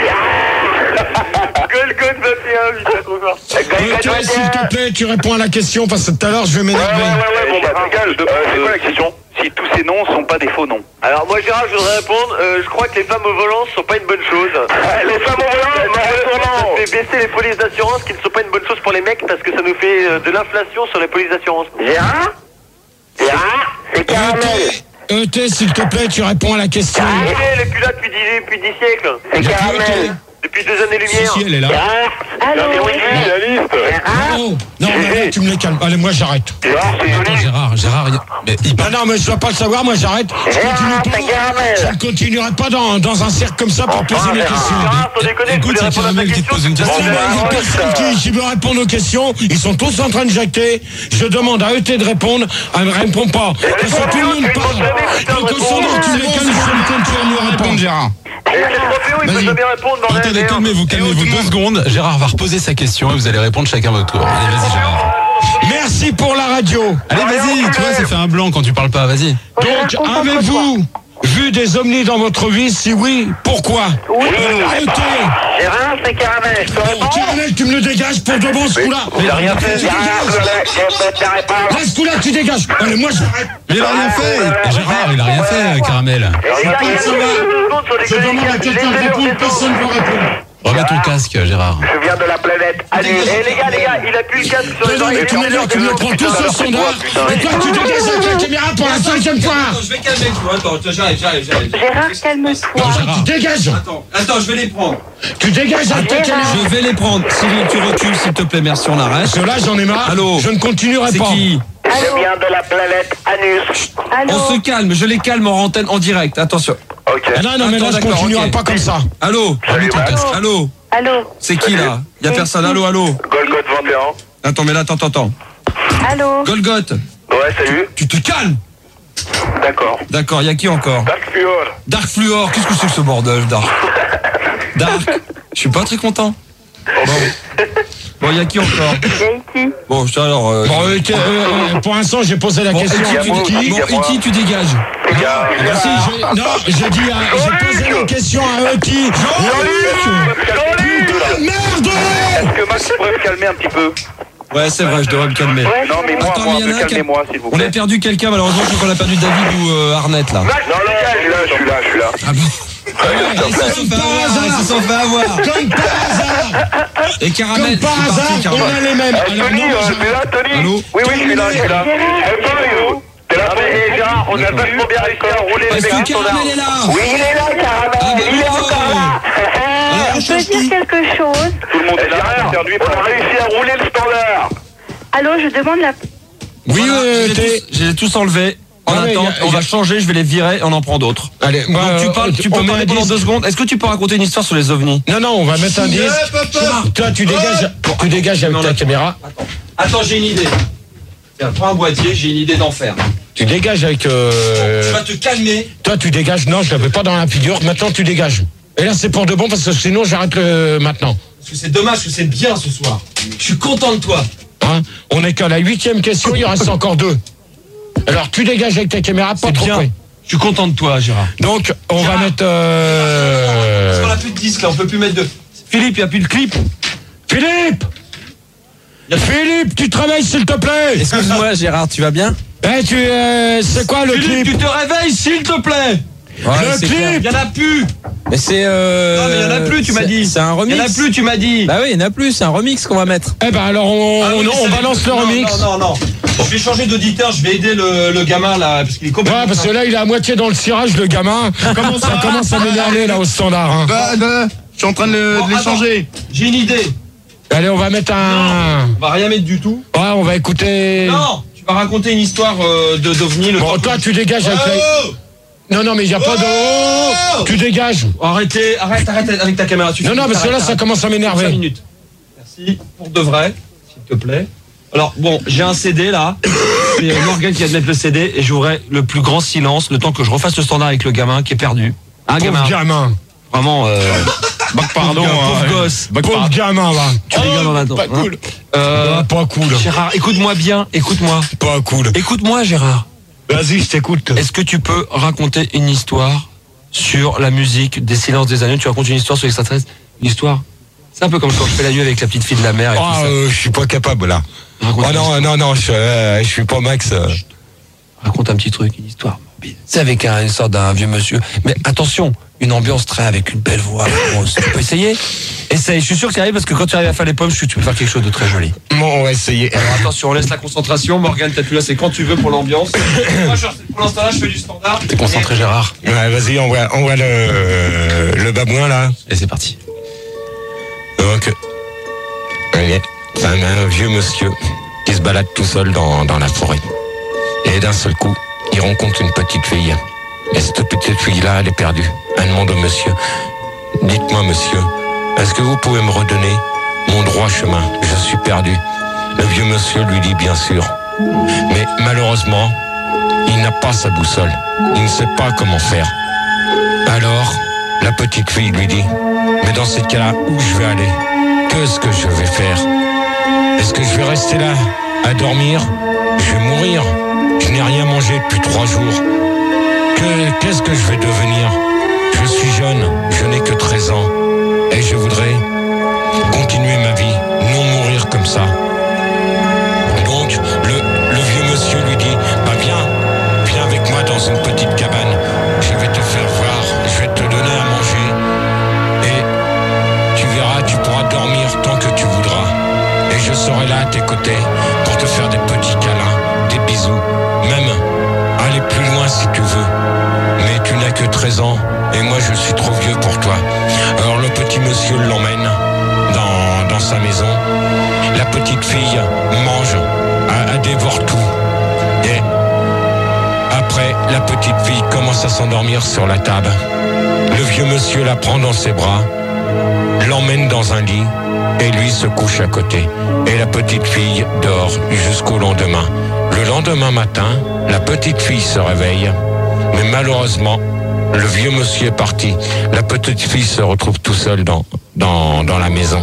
Golgoth vingt et un, putain, trop fort. Ok, s'il te plaît, tu réponds à la question parce que tout à l'heure je vais Ouais, m'énerver. ouais, ouais, ouais, bon, bah, Pascal, euh, c'est quoi la question? Si tous ces noms sont pas des faux noms. Alors moi Gérard, je voudrais répondre, euh, je crois que les femmes au volant sont pas une bonne chose. Ah, les femmes au volant, ça, non, ça fait baisser les polices d'assurance qui ne sont pas une bonne chose pour les mecs parce que ça nous fait euh, de l'inflation sur les polices d'assurance. Gérard Gérard C'est Caramel. E T, s'il te plaît, tu réponds à la question. Ok, elle est plus là depuis dix, depuis dix siècles. C'est Caramel. Depuis deux années-lumière. Si, si, elle est là. Allô? Non, non, mais là, tu me les calmes. Allez, moi j'arrête. Attends, Gérard, Gérard, il- mais il Ah non, mais je dois pas le savoir, moi j'arrête. Je continue pas. Je ne continuerai pas dans, dans un cercle comme ça pour poser mes questions. Gérard, sans déconner, Écoute, vous voulez c'est répondre à ta Caramel qui te question? pose une Non, question. mais il y a personne qui, qui veut répondre aux questions. Ils sont tous en train de jacter. Je demande à E T de répondre. Elle ne répond pas. Parce que tout le monde parle. Donc au sondage, tu me les calmes, je ne continue à Répondre, répondre. Gérard. Eh, c'est Troféo, il peut Vas-y. jamais répondre, bordel. Attendez, merde. calmez-vous, calmez-vous deux secondes. Gérard va reposer sa question et vous allez répondre chacun votre tour. Allez, vas-y, Gérard. Merci pour la radio. Allez, vas-y, tu vois, ça fait un blanc quand tu parles pas, vas-y. Donc, avez-vous vu des ovnis dans votre vie? Si oui, pourquoi? Oui. E T. Gérard, c'est Caramel. Je peux Bon, répondre Caramel, tu me le dégages pour de bon ce coup-là. Il a rien fait. Tu dégages. Là, ce coup-là, tu dégages. Allez, moi, j'arrête. Mais il a rien fait. Gérard, il a rien fait, Caramel. Il y a rien de Ça va. Je demande à quelqu'un de répondre, personne ne veut répondre. Remets ton casque, Gérard. Je viens de la planète Allez, eh les gars, les gars, il a plus le casque sur les Non, non, mais oreilles. tu me tu me le prends tous au sondage. Et toi, tu dégages avec la caméra pour la cinquième fois. Attends, je vais calmer toi. Attends, j'arrive, j'arrive, j'arrive. Gérard, calme-toi. Tu dégages. Attends, attends, je vais les prendre. Tu dégages avec ta caméra. Je vais les prendre. Cyril, tu recules, s'il te plaît, merci, on arrête. Parce que là, j'en ai marre. Allô. Je ne continuerai C'est pas. qui? Je viens de la planète Anus. Allô? On se calme, je les calme en antenne, en direct, attention. Ok. Ah non, non, mais Attends, là, je d'accord, continuerai ok. pas comme ça. Allô? Remets ton casque. Allô? Allô? C'est qui là? Y'a personne, allô, allô? Golgoth vingt et un. Attends, mais là, attends, attends, attends. Allô? Golgoth, Ouais, salut. tu te calmes! D'accord. D'accord, y'a qui encore? Dark Fluor. Dark Fluor, qu'est-ce que c'est que ce bordel, Dark? Dark, je suis pas très content. Bon, bon, y'a qui encore? Y'a ici. Bon, je alors. Euh, Bon, euh, euh, euh, pour l'instant, j'ai posé la bon, question. Iti, à tu, qui bon, Iti, tu dégages. Les gars, les Ah, gars. si, je- non, j'ai dit, à- j'ai posé la question à Eti. Merde! Est-ce que Max pourrait me calmer un petit peu? Ouais, c'est vrai, je devrais me calmer. Non, mais moi, Attends, moi, mais y en a un qui a- calmez-moi, s'il vous On a plaît. perdu quelqu'un, malheureusement, je crois qu'on a perdu David ou euh, Arnett là. Non, non, je suis là, je suis là, je suis là. Ah bon? Ils se sont fait avoir, ils se sont fait avoir. Comme par hasard! Et Caramel, Comme par c'est hasard, parti, on Caramel. a les mêmes. Eh, Alors, Tony, non, euh, je- t'es là, Tony? Allô? Oui, oui, je suis là, je suis là. Eh, Tony, t'es là, Non mais eh, Gérard, on a D'accord. vachement bien réussi à rouler Parce les que mecs sur Caramel est là. Oui, il est là, Caramel. Ah bah Il est bravo. encore là. Ah, On peut dire quelque chose? Tout le monde Eh, est là, Gérard, perdu on a réussi à rouler le standard. Allô, je demande la... Oui, Voilà, euh, je les ai t'es- tous- je les ai tous enlevés. En Ah, mais attente, y a- on y a- va changer, je vais les virer et on en prend d'autres. Allez, moi, Donc tu euh, parles, tu on peux met parler un pendant disque. deux secondes. Est-ce que tu peux raconter une histoire sur les ovnis? Non, non, on va mettre un disque. Toi, tu dégages, tu dégages avec ta caméra. Attends, j'ai une idée. Tiens, prends un boîtier, j'ai une idée d'enfer. Tu dégages avec. euh, Tu vas te calmer. Toi, tu dégages. Non, je l'avais pas dans la figure. Maintenant, tu dégages. Et là, c'est pour de bon parce que sinon, j'arrête le maintenant. Parce que c'est dommage que c'est bien ce soir. Je suis content de toi. Hein, on est qu'à la huitième question. Il en reste encore deux. Alors, tu dégages avec ta caméra, pas C'est trop bien. près. Je suis content de toi, Gérard. Donc, on Gérard. va mettre. euh, Parce qu'on a plus de disques là, on peut plus mettre de. Philippe, il n'y a plus de clip. Philippe. Philippe, tu travailles s'il te plaît. Excuse-moi, Gérard, tu vas bien? Eh, tu, euh, c'est quoi le Philippe, clip? tu te réveilles, s'il te plaît. Ouais, Le c'est clip. clair. Il n'y en a plus. Mais c'est. Euh... Non, mais il n'y en a plus, tu m'as c'est- dit. C'est un Il remix. n'y en a plus, tu m'as dit. Bah oui, il y en a plus, c'est un remix qu'on va mettre. Eh ben alors, on, Ah oui, on, ça on va balance être- le non, remix. Non, non, non. Je vais changer d'auditeur, je vais aider le, le gamin là, parce qu'il est complètement. Ouais, parce que là, il est à moitié dans le cirage, le gamin. Comment ça commence à m'énerver, là, au standard. Hein. Bah, bah, je suis en train de le- Bon, de l'échanger. J'ai une idée. Allez, on va mettre un... On va rien mettre du tout. Ouais, on va écouter... Non, tu vas raconter une histoire euh, de d'ovni. Le Bon, temps toi, que- tu dégages avec la... Oh Non, non, mais il n'y a pas de... Oh Tu dégages. Arrêtez, arrête, arrête avec ta caméra. Tu Non, non, parce que là, arrête, ça arrête. commence à cinq m'énerver. minutes. Merci, pour de vrai, s'il te plaît. Alors, bon, j'ai un C D là. C'est euh, Morgan qui vient de mettre le C D et j'aurai le plus grand silence le temps que je refasse le standard avec le gamin qui est perdu. Un gamin. Pauvre gamin. Vraiment, euh, Bah, pardon. pauvre, hein. pauvre gosse. Bah, Pauvre pardon. gamin, va. Tu rigoles en attendant. Pas cool. Euh, Ah, pas cool. Gérard, écoute-moi bien, écoute-moi. Pas cool. Écoute-moi, Gérard. Vas-y, je t'écoute. Est-ce que tu peux raconter une histoire sur la musique des Silences des Agneaux? Tu racontes une histoire sur l'extraterrestre? Une histoire? C'est un peu comme quand je fais la nuit avec la petite fille de la mer. Et ah, euh, je suis pas capable là. Raconte oh non, non, non, je, euh, je suis pas Max. Euh. Raconte un petit truc, une histoire. C'est avec un, une sorte d'un vieux monsieur. Mais attention, une ambiance très avec une belle voix. Bon, tu peux essayer? Essaye, je suis sûr que tu arrives parce que quand tu arrives à faire les pommes, tu peux faire quelque chose de très joli. Bon, on va essayer. Alors attention, on laisse la concentration. Morgane, t'as plus là, c'est quand tu veux pour l'ambiance. Moi, je, pour l'instant là, je fais du standard. T'es concentré, Gérard? Ouais, vas-y, on voit, on voit le, le babouin là. Et c'est parti. Donc, okay. C'est un, un vieux monsieur qui se balade tout seul dans, dans la forêt. Et d'un seul coup, il rencontre une petite fille. Et cette petite fille-là, elle est perdue. Elle demande au monsieur, dites-moi monsieur, est-ce que vous pouvez me redonner mon droit chemin? Je suis perdu. Le vieux monsieur lui dit bien sûr. Mais malheureusement, il n'a pas sa boussole. Il ne sait pas comment faire. Alors, la petite fille lui dit, mais dans ce cas-là, où je vais aller? Qu'est-ce que je vais faire? Est-ce que je vais rester là, à dormir? Je vais mourir. Je n'ai rien mangé depuis trois jours. Que, qu'est-ce que je vais devenir? Je suis jeune, je n'ai que treize ans. Et je voudrais continuer ma vie, non mourir comme ça. Donc, le, le vieux monsieur lui dit, bah viens, viens avec moi dans une petite cabane. Je vais te faire voir, je vais te donner à manger. Et tu verras, tu pourras dormir tant que tu voudras. Et je serai là à tes côtés pour te faire des petits câlins, des bisous. Même aller plus loin si tu veux. Mais tu n'as que treize ans et moi je suis trop vieux pour toi. Alors le petit monsieur l'emmène dans, dans sa maison. La petite fille mange, elle, elle dévore tout. Et après, la petite fille commence à s'endormir sur la table. Le vieux monsieur la prend dans ses bras, l'emmène dans un lit et lui se couche à côté. Et la petite fille dort jusqu'au lendemain. Le lendemain matin, la petite fille se réveille, mais malheureusement, le vieux monsieur est parti. La petite fille se retrouve tout seule dans, dans, dans la maison.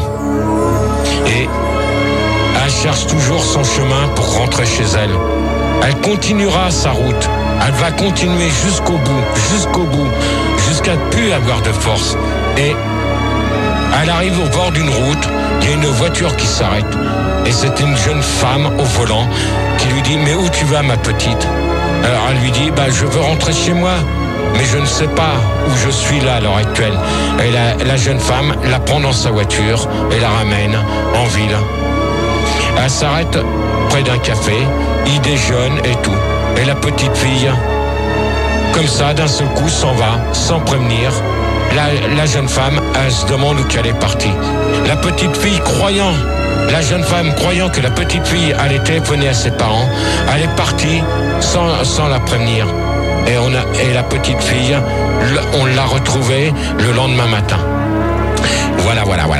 Et elle cherche toujours son chemin pour rentrer chez elle. Elle continuera sa route. Elle va continuer jusqu'au bout, jusqu'au bout, jusqu'à ne plus avoir de force. Et elle arrive au bord d'une route, il y a une voiture qui s'arrête. Et c'est une jeune femme au volant qui lui dit « Mais où tu vas, ma petite ?» Alors elle lui dit bah, « Je veux rentrer chez moi, mais je ne sais pas où je suis là à l'heure actuelle. » Et la, la jeune femme la prend dans sa voiture et la ramène en ville. Elle s'arrête près d'un café, il déjeune et tout. Et la petite fille, comme ça, d'un seul coup, s'en va, sans prévenir. La, la jeune femme, elle se demande où qu'elle est partie. La petite fille, croyant, la jeune femme, croyant que la petite fille allait téléphoner à ses parents, elle est partie sans, sans la prévenir. Et, on a, et la petite fille, on l'a retrouvée le lendemain matin. Voilà, voilà, voilà.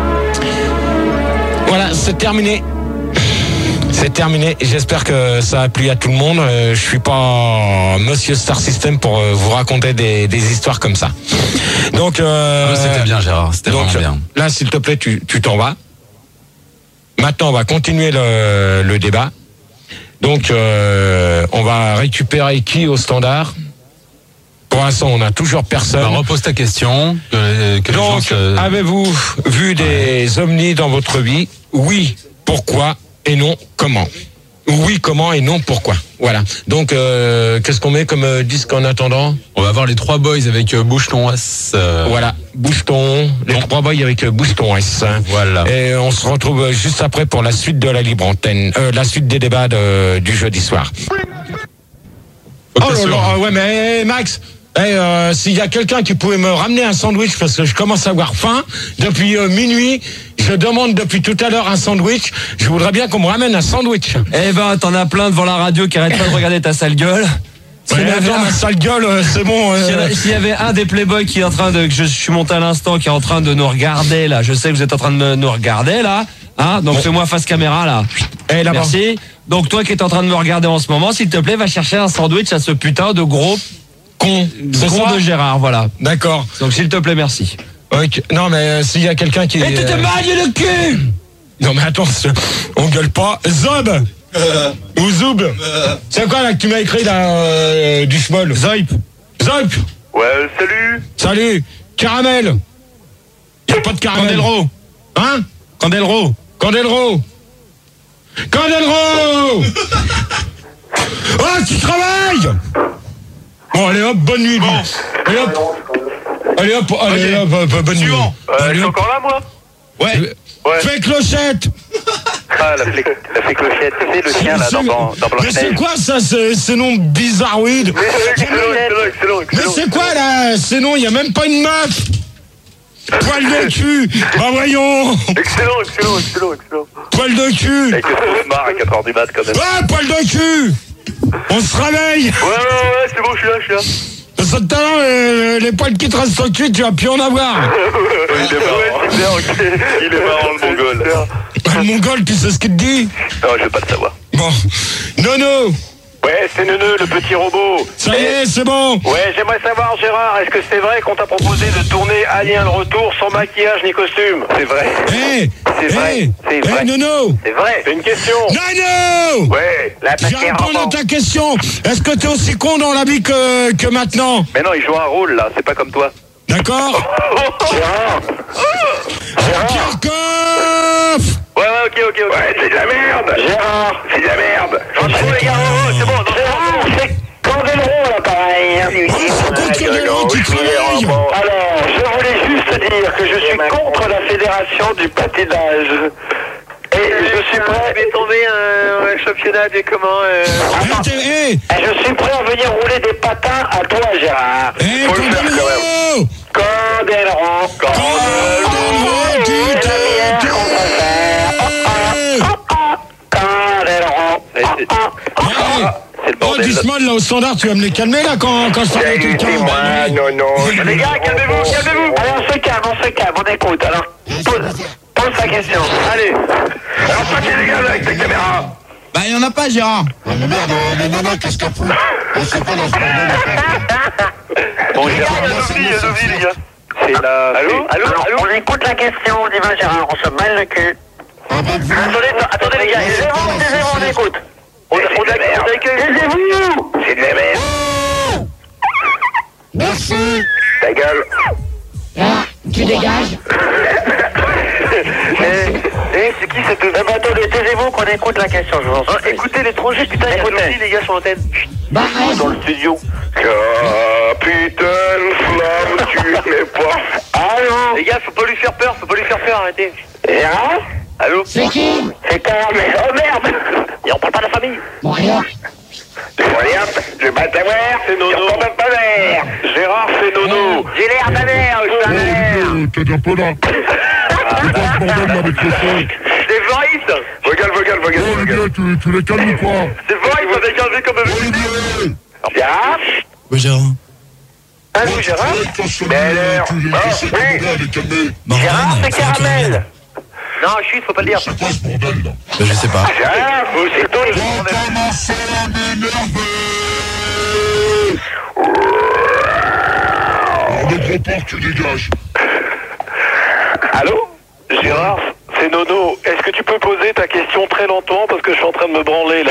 Voilà, c'est terminé. C'est terminé. J'espère que ça a plu à tout le monde. Euh, je suis pas Monsieur Star System pour euh, vous raconter des, des histoires comme ça. Donc, euh, ah, c'était bien, Gérard. C'était donc, vraiment bien. Là, s'il te plaît, tu, tu t'en vas. Maintenant, on va continuer le, le débat. Donc, euh, on va récupérer qui au standard? Pour l'instant, on n'a toujours personne. Bah, repose ta question. Que, que donc, se... avez-vous vu des ouais. ovnis dans votre vie? Oui. Pourquoi? Et non, comment? Oui, comment et non, pourquoi? Voilà. Donc, euh, qu'est-ce qu'on met comme euh, disque en attendant? On va voir les trois boys avec euh, Bouche-ton S. Euh... Voilà, Bouche-ton, les bon. trois boys avec euh, Bouche-ton S. Voilà. Et on se retrouve juste après pour la suite de la libre antenne, euh, la suite des débats de, du jeudi soir. Oh là là, ouais, mais Max, hey, euh, s'il y a quelqu'un qui pouvait me ramener un sandwich parce que je commence à avoir faim depuis euh, minuit. Je demande depuis tout à l'heure un sandwich. Je voudrais bien qu'on me ramène un sandwich. Eh ben, t'en as plein devant la radio qui arrête pas de regarder ta sale gueule. Ouais, attends, ma sale gueule, c'est bon. Euh... S'il y avait un des Playboys qui est en train de, que je suis monté à l'instant, qui est en train de nous regarder là, je sais que vous êtes en train de nous regarder là, hein. Donc bon. Fais-moi face caméra là. Eh, là-bas. Merci. Donc toi qui es en train de me regarder en ce moment, s'il te plaît, va chercher un sandwich à ce putain de gros con, con de Gérard, voilà. D'accord. Donc s'il te plaît, merci. Okay. Non mais euh, s'il y a quelqu'un qui... Et tu te mailles le cul! Non mais attends, on gueule pas. Zob! Ou Zoub. C'est quoi là que tu m'as écrit là, euh, du schmoll? Zoip. Zoip. Ouais, salut. Salut. Caramel. Y'a pas de caramel. Candelro. Hein? Candelro. Candelro. Candelro. Oh, tu travailles. Bon, allez hop, bonne nuit. Bon. Allez hop. Allez hop, allez hop, hop, bonne nuit. Euh, je suis encore là, moi? Ouais. Ouais. Fais clochette. Ah, la fée, la fée clochette, c'est le chien là, dans, dans, dans Mais c'est quoi ça, ce, ce nom bizarroïde? Mais excellent, excellent, excellent, Mais excellent. c'est quoi là, ce nom? Il a même pas une meuf. Poil de cul. Bah voyons. Excellent, excellent, excellent, excellent. Poil de cul. Avec le se marre à quatre heures du mat quand même. Ah, poil de cul. On se réveille. Ouais, ouais, ouais, c'est bon, je suis là, je suis là. Ce talent, les, les poils qui te restent au cul, tu vas plus en avoir. Il est marrant, il est marrant le mongol. Le mongol, tu sais ce qu'il te dit? Non, je veux pas le savoir. Bon. Nono. Ouais, c'est Neuneu, le petit robot. Ça y est, c'est bon. Ouais, j'aimerais savoir, Gérard, est-ce que c'est vrai qu'on t'a proposé de tourner Alien le retour sans maquillage ni costume? C'est vrai. Hé. C'est vrai. Hé. C'est Hé, vrai. Nono. C'est vrai, c'est une question. Nono. Ouais, la Je vais répondre à ta question. Est-ce que t'es aussi con dans la vie que, que maintenant? Mais non, il joue un rôle là, c'est pas comme toi. D'accord. Gérard. Kirchhoff. Ouais, ouais, ok, ok, ok. Ouais, c'est de la merde. Gérard, c'est de la merde. Franchement, les gars, oh, c'est bon. Gérard, c'est Candelro là, pareil. Candelro qui travaille. Alors, je voulais juste dire que je suis contre la fédération du patinage. Et je suis prêt. Je vais tomber un, un championnat de comment euh... Attends. Hey, Et je suis prêt à venir rouler des patins à toi, Gérard. hey, Faut le faire quand même. Candelro. Candelro. Candelro, tu t'es. C'est le Oh, bordel. dis-moi là au standard, tu vas me les calmer là quand, quand je parle à quelqu'un. Ah, non, non. Les gars, calmez-vous, calmez-vous. Allez, on se calme, on se calme, on écoute. Alors, pose, pose ta question. Allez. Alors, toi qui es les gars avec ta caméra. Bah, il y en a pas, Gérard. Bon, Gérard, il y a Sophie, il y a Sophie, les gars. C'est la... Allô, allô, allô. On écoute la question, on dit va Gérard, on se mêle le cul. Attendez, attendez, les gars. Taisez-vous, taisez-vous, on écoute. On accueille. Taisez-vous. C'est de la merde. Merci. Ta gueule. Là, tu dégages. Eh, eh, c'est qui cette... Eh ben, attendez, taisez-vous qu'on écoute la question, je vous en Ah, supplie. écoutez l'étranger, putain, il y a Sophie, les gars, sur l'antenne. Bah, Dans le studio. Capitaine Flamme, tu n'es pas. Allô. Les gars, faut pas lui faire peur, faut pas lui faire peur, arrêtez. Gérard. Allô. c'est qui? C'est Caramel. Oh merde. Et on parle pas de la famille. Bon, alors. Regarde, je vais pas t'avoir, c'est Nono. On même pas mère. Gérard, c'est Nono. J'ai l'air d'un mère, je suis un mère. T'es un peu là. C'est Voice. Vogal, vogal, vogal. tu, tu les calmes ou quoi? C'est Voice avec un V comme un V. Gérard. Ouais, Gérard. Allô, Gérard. Belle heure. Oh, oui. Gérard, c'est Caramel. Non, chut, faut pas le dire. Bah, je sais pas. Gérard, c'est toi le Tu dégages. Allô. Gérard, c'est Nono. Est-ce que tu peux poser ta question très lentement parce que je suis en train de me branler là.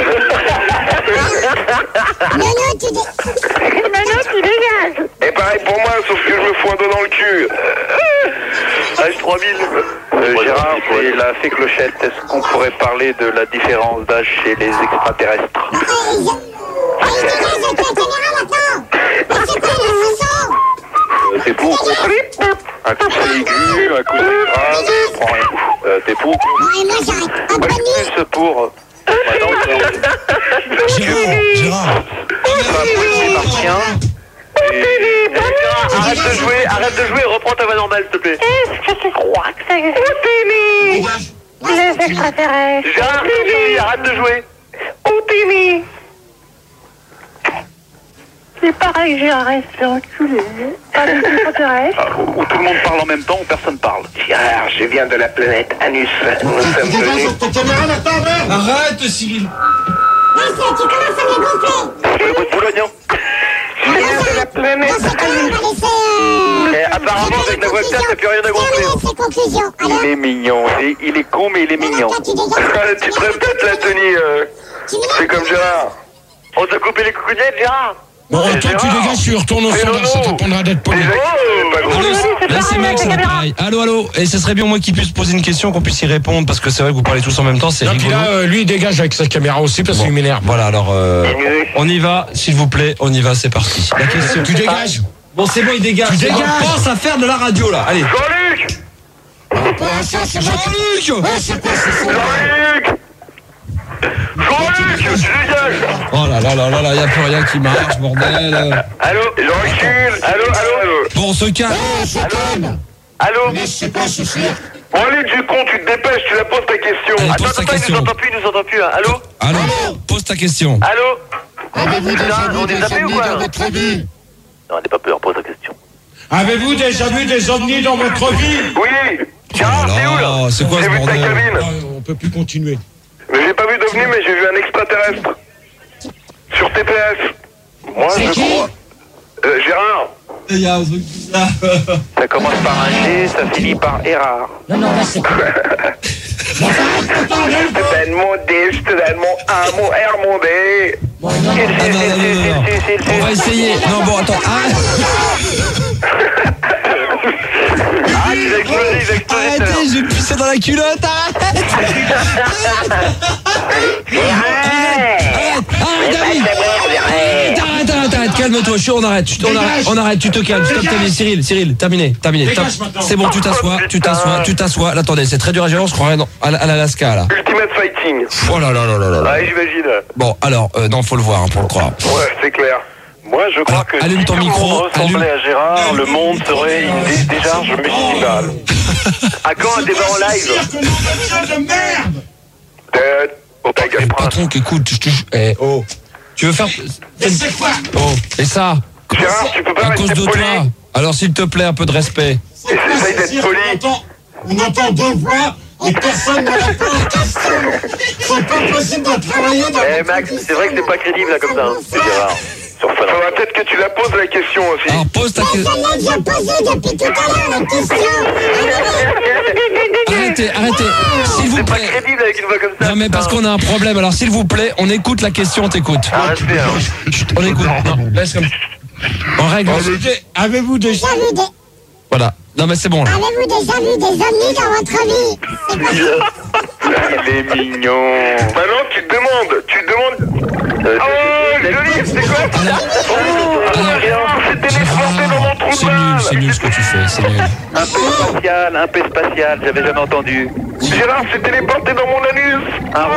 Nono, tu dégages. Nono, tu dégages. Et pareil pour moi, sauf que je me fous un doigt dans le cul. H trois mille. Euh, Gérard, c'est la fée clochette. Est-ce qu'on pourrait parler de la différence d'âge chez les extraterrestres? Ah, ils ont... Ah, ils dégagent avec la caméra maintenant. Mais c'est quoi la chanson? Euh, T'es pour ou contre? Un coup c'est aigu, un coup c'est grave, je prends rien. Euh, T'es pour ou contre? Bon, et moi, j'arrête. Ah, Moi, bonne je suis nuit. plus pour. Maintenant, Gérard, Gérard. c'est un petit martien. Et... Arrête de jouer, arrête de jouer, reprends ta voix normale, s'il te plaît. Est-ce que tu crois que ça existe? Les extraterrestres. Gérard, Sophie, arrête de jouer. Houdini. C'est pareil, Gérard, c'est enculé. Pas les extraterrestres. Ah, où, où tout le monde parle en même temps, où personne parle. Gérard, je viens de la planète Anus. Nous sommes venus... Arrête, Cyril. Là, c'est, tu commences à me gonfler. Le bout de Boulognon. Je viens de la planète. Non, c'est quand même pas laisser, euh... Et apparemment, avec la webcam, t'as plus rien à gonfler. Terminé ces conclusions. Alors, Il est mignon. Il, il est con, mais il est mignon. alors, toi, tu dégages. Tu te répètes la tenue. Euh... C'est comme Gérard. On t'a coupé les coucougnettes, Gérard? Bon, toi, tu dégages, tu retournes au standard, ça t'apprendra d'être poli. Là, c'est Max, c'est pareil. Allô, allô. Et ce serait bien, moi, qu'il puisse poser une question, qu'on puisse y répondre, parce que c'est vrai que vous parlez tous en même temps, c'est rigolo. Là, euh, lui, il dégage avec sa caméra aussi, parce qu'il m'énerve. Voilà, alors, euh, on y va, s'il vous plaît, on y va, c'est parti. La question. Tu dégages. Bon, c'est bon, il dégage. Tu dégages. On pense à faire de la radio, là. Allez. Jean-Luc Jean-Luc Jean-Luc Jean-Luc, tu dégages. Oh là là là là là, y a plus rien qui marche, bordel. Allô? Je recule. Allô, allô? Bon, on se calme. Allô? Bon, allez, du con, tu te dépêches, tu la poses ta question. Allez, Attends, pose ta attends, il question. nous entend plus, il nous entend plus. Hein. Allô? Allô, pose ta question. Allô? Putain, on est zappés ou quoi? Non, on n'est pas peur, pose ta question. Avez-vous déjà vu des ovnis dans votre vie? Oui. Gérard, t'es où là? C'est quoi ce J'ai vu ta bordel? cabine. Ah, on peut plus continuer. Mais j'ai pas vu d'ovni, mais j'ai vu un extraterrestre. Sur T P S. Moi, je crois. Euh, Gérard. Il y a un truc bizarre. Ça commence par un G, ça finit par Erard. Non, non, là, c'est quoi? Je te donne mon D, je te donne mon A, mon R, mon D. Bon, non, non. Ah, non, non, non, non. On va essayer. Non, bon, attends. Ah, Ah, il a explosé, il a explosé. tout à l'heure. arrêtez, je vais pisser dans la culotte. Arrête. Arrête, arrête, David. Arrête, arrête, arrête, arrête. Calme-toi, je on arrête, on arrête, on arrête, tu te calmes. Stop, terminé. Cyril, Cyril, terminé, terminé. Dégage maintenant. C'est bon, tu t'assois, tu t'assois, tu t'assois. Là, attendez, c'est très dur à gérer, on se croirait dans- à, à l'Alaska, là. Ultimate Fighting. Oh là là là là là là. Ouais, j'imagine. Bon, alors, euh, non, faut le voir hein, pour le croire. Ouais, c'est clair. Moi, je crois Alors, que allume si ton tout le micro, monde ressemblait allume. à Gérard, le monde serait une dé- décharge municipale. À quand un débat en live? de merde. Euh, oh, ta gueule, Eh, prince. patron, écoute, je te jure. Eh, oh. Tu veux faire. C'est quoi? Oh, et ça Gérard, tu peux pas À cause rester de poli. toi. Alors, s'il te plaît, un peu de respect. Essaye d'être poli. On entend, on entend deux voix et personne ne répond à la question. C'est pas possible de travailler dans Eh Max, c'est vrai que c'est pas crédible là comme ça. Hein. C'est Gérard. Sur Fun. Faudra peut-être que tu la poses la question aussi. Alors, pose ta question. Celle-là, j'ai posé depuis tout à l'heure la question. Arrêtez, arrêtez. S'il vous C'est pas plaît. crédible avec une voix comme ça. Non, mais parce putain. qu'on a un problème. Alors, s'il vous plaît, on écoute la question, on t'écoute. Ah, respect, hein. Chut, on écoute. Non, laisse comme. On règle. Avez-vous déjà Avez-vous des- Voilà. Non, mais c'est bon, là. avez-vous déjà vu des ovnis dans votre vie? C'est possible. Il est mignon. Maintenant, tu te demandes. Tu te demandes. Euh, Oh, joli, c'est quoi? Oh, Gérard s'est téléporté dans mon trou de C'est nul, balle. c'est nul ce que tu fais, c'est nul. Un peu spatial, un peu spatial, j'avais jamais entendu. Gérard s'est téléporté dans mon anus. Un roux,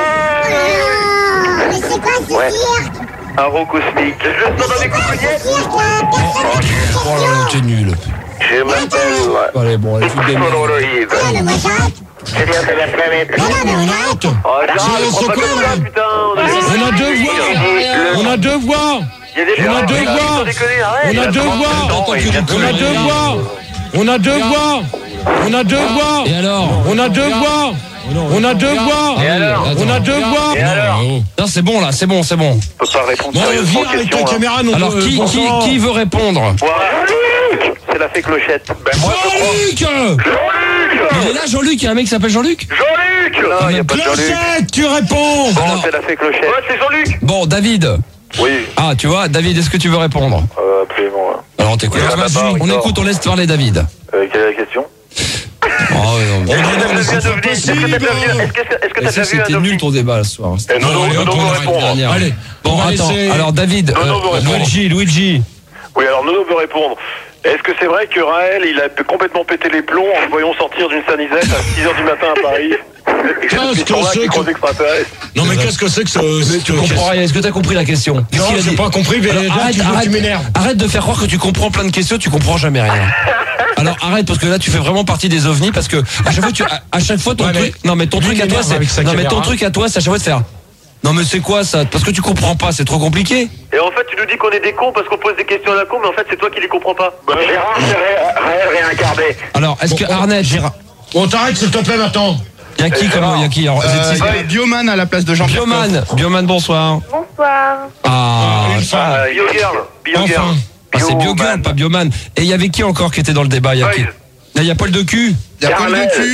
Ah, mais c'est quoi ce Ouais. cirque? un roux cosmique. Je le sens dans les coucougnettes. Ce cirque, là, personne ne Oh là là, t'es nul. Je m'appelle. Allez, bon, allez, foutre des merdes. Soloroïde. Ah, mais moi j'arrête. C'est bien, c'est bien, très bien. Non, non, mais on arrête. Oh, Gérard, C'est- ne prends c'est pas quoi, comme ça, là putain. On a On a deux voix. On a deux voix. Il y a des On a gens deux qui voix. sans déconner, arrête. On a deux voix. Non, il vient de On a se deux lever. voix. On a deux voix. On a deux voix. Et alors On a deux voix. On a deux voix. Ah oui, alors attends. On a deux voix. Et alors? Non, c'est bon, là, c'est bon, c'est bon. On peut pas répondre Bon, sérieusement viens aux avec ta questions. hein. caméra. non, Alors, euh, qui, bon qui, sang. qui veut répondre Voilà. C'est la fée clochette. Ben, moi, je crois. Jean-Luc Jean-Luc. Il est là, Jean-Luc, il y a un mec qui s'appelle Jean-Luc Jean-Luc. Non, il n'y a pas de Jean-Luc. Clochette, tu réponds. Bon, Alors- c'est la fée clochette. Ouais, c'est Jean-Luc. Bon, David. Oui. Ah, tu vois, David, est-ce que tu veux répondre Euh, absolument. ouais. Alors, on t'écoute. Oui, Vas-y, d'abord, on d'accord. écoute, on laisse parler David. Euh, quelle est la question? Oh, non, mais- Est-ce que non, t'as mais vu c'est un pas ovni? Est-ce que possible. t'as déjà vu- est-ce que est-ce que Et t'as ça, déjà vu c'était un nul ovni? ton débat ce soir. Eh, Nono, allez, Nono hop, on veut arrête. répondre. Dernière. Allez, Bon, on va attends. laisser- Alors, David, Non, non, euh, non, non. Luigi, Luigi. Oui, alors Nono veut répondre. Est-ce que c'est vrai que Raël, il a complètement pété les plombs en le voyant sortir d'une sanisette à six heures du matin à Paris? Et que Qu'est-ce depuis que ce temps-là, c'est qu'il que- croise extraterrestre. Non, mais qu'est-ce que c'est que ce. Tu comprends rien. Est-ce que t'as compris la question Qu'est-ce Non, qu'il a j'ai dit pas compris, mais Alors, là, arrête, tu, arrête, tu m'énerves. arrête de faire croire que tu comprends plein de questions, tu comprends jamais rien. Alors arrête parce que là tu fais vraiment partie des ovnis parce que à chaque fois tu, à, à chaque fois ton Ouais, mais truc, non mais ton lui, truc il à toi m'énerve avec sa c'est, non mais ton caméra. truc à toi c'est à chaque fois de faire. Non mais c'est quoi ça? Parce que tu comprends pas, c'est trop compliqué. Et en fait, tu nous dis qu'on est des cons parce qu'on pose des questions à la con, mais en fait, c'est toi qui les comprends pas. Gérard, c'est Raël réincarné. Alors est-ce que Arnett, Gérard, On t'arrête, s'il te plaît, maintenant. y a qui comme, y a qui alors, vous êtes Euh, six- il y a Bioman à la place de Jean-Pierre Coff. Bioman, Bioman bonsoir. Bonsoir. Ah, Une femme. Ah, Biogirl. Biogirl. Enfin. ah, c'est Biogirl, Bioman. pas Bioman. Et il y avait qui encore qui était dans le débat? Il y a qui? Paul. Là, il y a Paul de cul. Il y a Paul Carmel. de cul.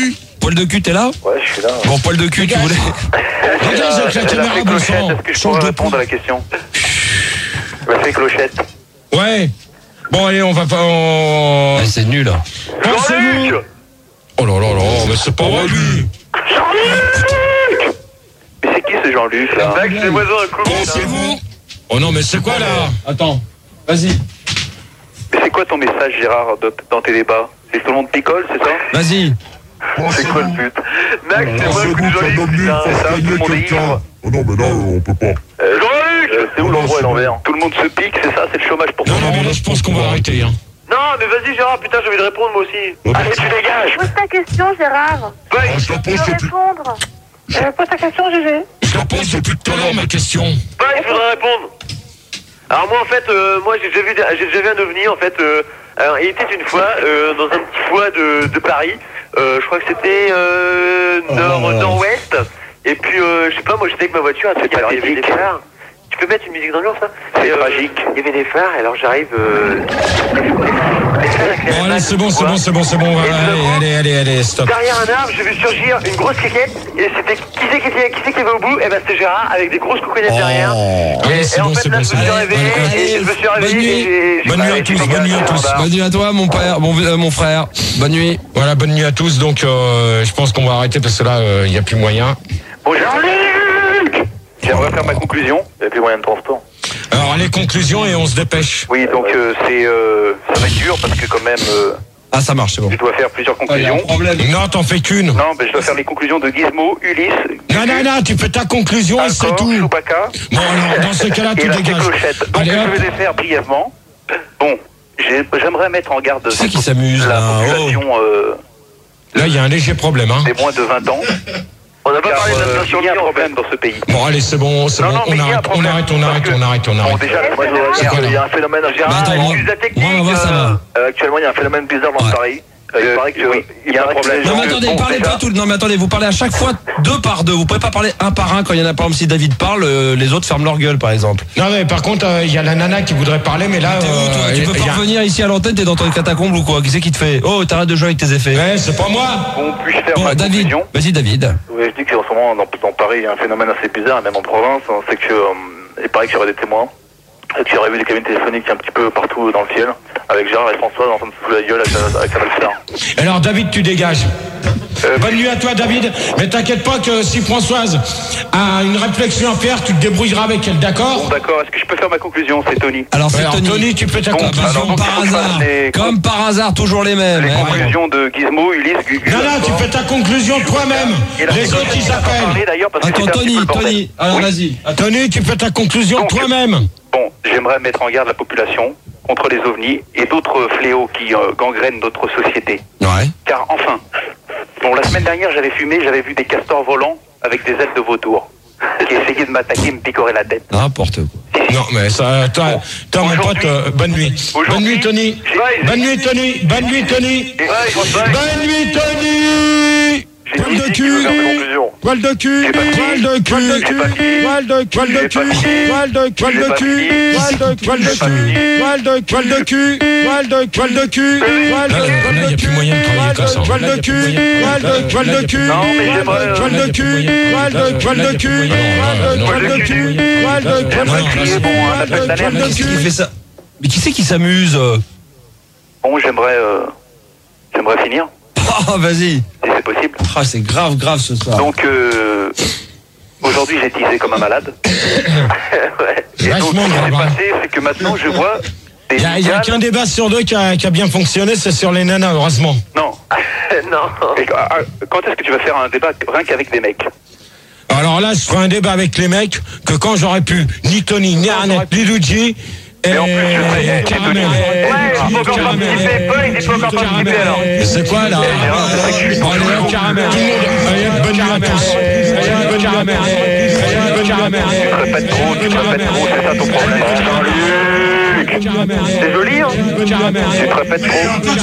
Poil de cul, t'es là? Ouais, je suis là. Bon, poil de cul, tu voulais. Regarde, avec la caméra, bon sang. Est-ce que je pourrais répondre à la question? La fée clochette. Ouais. Bon, allez, on va pas. On... Ouais, c'est nul. Jean-Luc. Oh là là là, mais c'est pas vrai, lui. Jean-Luc. Mais c'est qui ce Jean-Luc là? Max, les voisins à coup. Pensez-vous? Oh non, mais c'est quoi là? Attends, vas-y. Mais c'est quoi ton message, Gérard, de- dans tes débats? C'est que tout le monde picole, c'est ça? Vas-y. C'est quoi le but? Max, c'est moi le coup de Jean-Luc, putain, c'est ça, tout le monde est ivre. Oh non, mais là, on peut pas. Euh, Jean-Luc. C'est où l'endroit à l'envers? Tout le monde se pique, c'est ça, c'est le chômage pour tout Non, le non, mais monde. là, je pense qu'on va arrêter, hein. Non, mais vas-y, Gérard, putain, j'ai envie de répondre moi aussi. Allez, tu dégages. Pose ta question, Gérard. Ouais, Je la Tu pose veux depuis... répondre. Euh, pose ta question, Gégé. Je la pose depuis tout à l'heure, ma question. Ouais, je voudrais répondre. Alors moi en fait, euh, moi j'ai déjà vu, des- j'ai déjà vu un ovni en fait. Euh, alors, il était une fois euh, dans un petit foie de, de Paris. Euh, je crois que c'était euh, nord Oh. nord-ouest. Et puis euh, je sais pas, moi j'étais avec ma voiture. À ce qu'il y avait des phares. Tu peux mettre une musique d'ambiance ça? C'est euh, tragique. Il y avait des phares. Alors j'arrive. Euh, Bon, allez, c'est bon, c'est bon, c'est bon, c'est bon. Allez, allez, allez, allez, stop. Derrière un arbre, j'ai vu surgir une grosse cliquette. Et c'était qui c'est qui était qui c'est qui avait au bout? Et ben c'était Gérard avec des grosses couconettes derrière. Allez, Et, c'est et en bon, fait c'est là bon, je c'est me suis bon. réveillé Allez, et je me suis réveillé. bonne nuit. et j'ai- j'ai Bonne pas nuit à arrêté tous, les bonne gars, nuit à c'est tous. un bar. Bonne nuit à toi, mon père, mon, euh, mon frère. Bonne nuit. Voilà, bonne nuit à tous. Donc, euh, je pense qu'on va arrêter parce que là, il n'y a plus moyen. Bon, Jean-Luc. J'aimerais faire ma conclusion. Il n'y a plus moyen de transport. Alors, les conclusions et on se dépêche. Oui, donc euh, c'est euh, ça va être dur parce que quand même euh, Ah, ça marche, c'est bon. je dois faire plusieurs Il y a un conclusions. problème. Non, t'en fais qu'une. Non, mais je dois faire les conclusions de Gizmo, Ulysse, Non, non, non, tu fais ta conclusion et c'est Alcor, tout. Chewbacca. Bon, alors, dans ce cas-là, et tu la fée dégages. clochette. Donc Allez, je hop. vais les faire brièvement. Bon, j'ai- j'aimerais mettre en garde Qui c'est qui s'amuse, la là? population euh, Là, il y a un léger problème, hein. des moins de vingt ans. On n'a pas Car, parlé euh, d'inflation, il y a un problème dans ce pays. Bon, allez, c'est bon, c'est Non, bon. non, mais On il y a un arrête, on problème, arrête, on parce arrête, que- on arrête, on Bon, arrête. déjà, moi, je C'est regarde, quoi, il y a là un phénomène. Mais Gérard, attends, il moi- utilise la technique. moi, on va voir, ça va. euh, actuellement, il y a un phénomène bizarre dans Ouais. Paris. Euh, il paraît que oui, il y a un problème. Non mais Donc, attendez, bon, parlez déjà- pas tout. Non mais attendez, vous parlez à chaque fois deux par deux. Vous pouvez pas parler un par un quand il y en a pas. Comme si David parle, euh, les autres ferment leur gueule, par exemple. Non, mais par contre, euh, il y a la nana qui voudrait parler, mais là. T'es où, toi euh, Tu peux il y pas a- revenir ici à l'antenne, t'es dans ton catacombe ou quoi? Qui c'est qui te fait? Oh, t'arrêtes de jouer avec tes effets. Ouais, c'est pas moi. Bon, puis-je faire Bon, ma David, conclusion? vas-y David. Oui, je dis qu'en ce moment, dans, dans Paris, il y a un phénomène assez bizarre, et même en province, hein, c'est que, euh, il paraît qu'il y aurait des témoins, et qu'il y aurait eu des cabines téléphoniques un petit peu partout dans le ciel, avec Gérard et François en train de se foutre la gueule avec, avec Canal Star. Alors, David, tu dégages. Euh, Bonne nuit à toi, David. Mais t'inquiète pas que si Françoise a une réflexion à faire, tu te débrouilleras avec elle, Bon, d'accord? d'accord, est-ce que je peux faire ma conclusion? C'est Tony. Alors c'est Alors, Tony. Tony, tu fais ta Bon, conclusion. alors, Comme donc, par il faut que je fasse hasard. les- Comme par hasard, toujours les mêmes. Les hein. conclusions de Gizmo, Ulysse, Gugu. Non, non, tu Alcor. fais ta conclusion toi-même. Et la Les fée autres, clochette, ils on va pas parler, appellent. d'ailleurs, parce que Attends, c'était un petit peu Tony, le bordel. Tony. Alors Oui. vas-y. Attends. Tony, tu fais ta conclusion Donc, toi-même. Bon, j'aimerais mettre en garde la population contre les ovnis et d'autres fléaux qui euh, gangrènent notre société. Ouais. Car enfin, bon, la semaine dernière, j'avais fumé, j'avais vu des castors volants avec des ailes de vautour qui essayaient de m'attaquer, me picorer la tête. N'importe quoi. Non, mais ça, toi, toi, mon pote, euh, bonne nuit. Bonne nuit, Tony. Bonne nuit, Tony. Bonne nuit, Tony. Bonne nuit, Tony. Poil de cul. Poil de cul. Poil de cul. Poil de cul. Poil de cul. Poil de poil de cul. Poil de poil de cul. Poil de poil de cul. Poil de poil de cul. Poil de poil de cul. Poil de cul. Poil de poil de cul. Non, mais j'aimerais. Poil de cul. Poil de poil de cul. Poil de poil de cul. Poil de poil de cul. Bon, un appel d'alerte. Qui c'est qui fait ça? Mais qui c'est qui s'amuse? Bon, j'aimerais, euh, j'aimerais finir, Ah, vas-y. si c'est possible. Ah, c'est grave, grave ce soir. Donc, euh, aujourd'hui, j'ai teasé comme un malade. Ouais. Et donc, ce qui Vachement s'est grave, hein. passé, c'est que maintenant, je vois des Il y a, il y a signes- qu'un débat sur deux qui a, qui a bien fonctionné, c'est sur les nanas, heureusement. Non. Non. Et, ah, ah, quand est-ce que tu vas faire un débat rien qu'avec des mecs? Alors là, je ferai un débat avec les mecs que quand j'aurais pu, ni Tony, ni Arnett, ni Luigi, et Mais en plus, je serais- Caramel. Ouais, il faut encore Caramel. participer. Paul, il faut encore participer alors. Mais c'est quoi là? Allez, hop, Caramel. Allez, hop, bonne nuit à tous. Allez, hop, bonne nuit à tous. Allez, hop, bonne nuit à tous. Tu te répètes trop, tu te répètes trop, c'est ça ton problème. Jean-Luc. C'est joli, hein? Tu te répètes trop.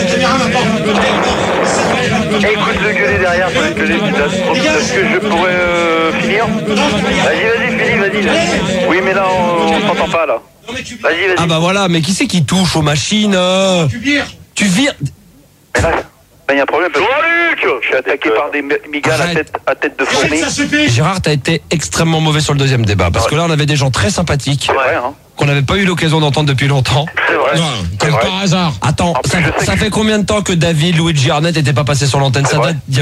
Écoute le gueuler derrière, faut le gueuler, putain. Est-ce que je pourrais euh, finir? Vas-y, vas-y, finis, vas-y. Là. Oui, mais là, on, on s'entend pas, là. Vas-y, vas-y. Ah bah voilà, mais qui c'est qui touche aux machines? euh Tu vires. Tu vires. Mais là, Ben, il y a un problème parce que je suis attaqué par des migales à tête, à tête de fourmi. Gérard, t'as été extrêmement mauvais sur le deuxième débat. Parce que là, on avait des gens très sympathiques. C'est vrai, hein. Qu'on n'avait pas eu l'occasion d'entendre depuis longtemps. C'est vrai. Non, comme par hasard. Attends, ça, ça fait combien de temps que David, Luigi Arnett n'étaient pas passés sur l'antenne? Ça date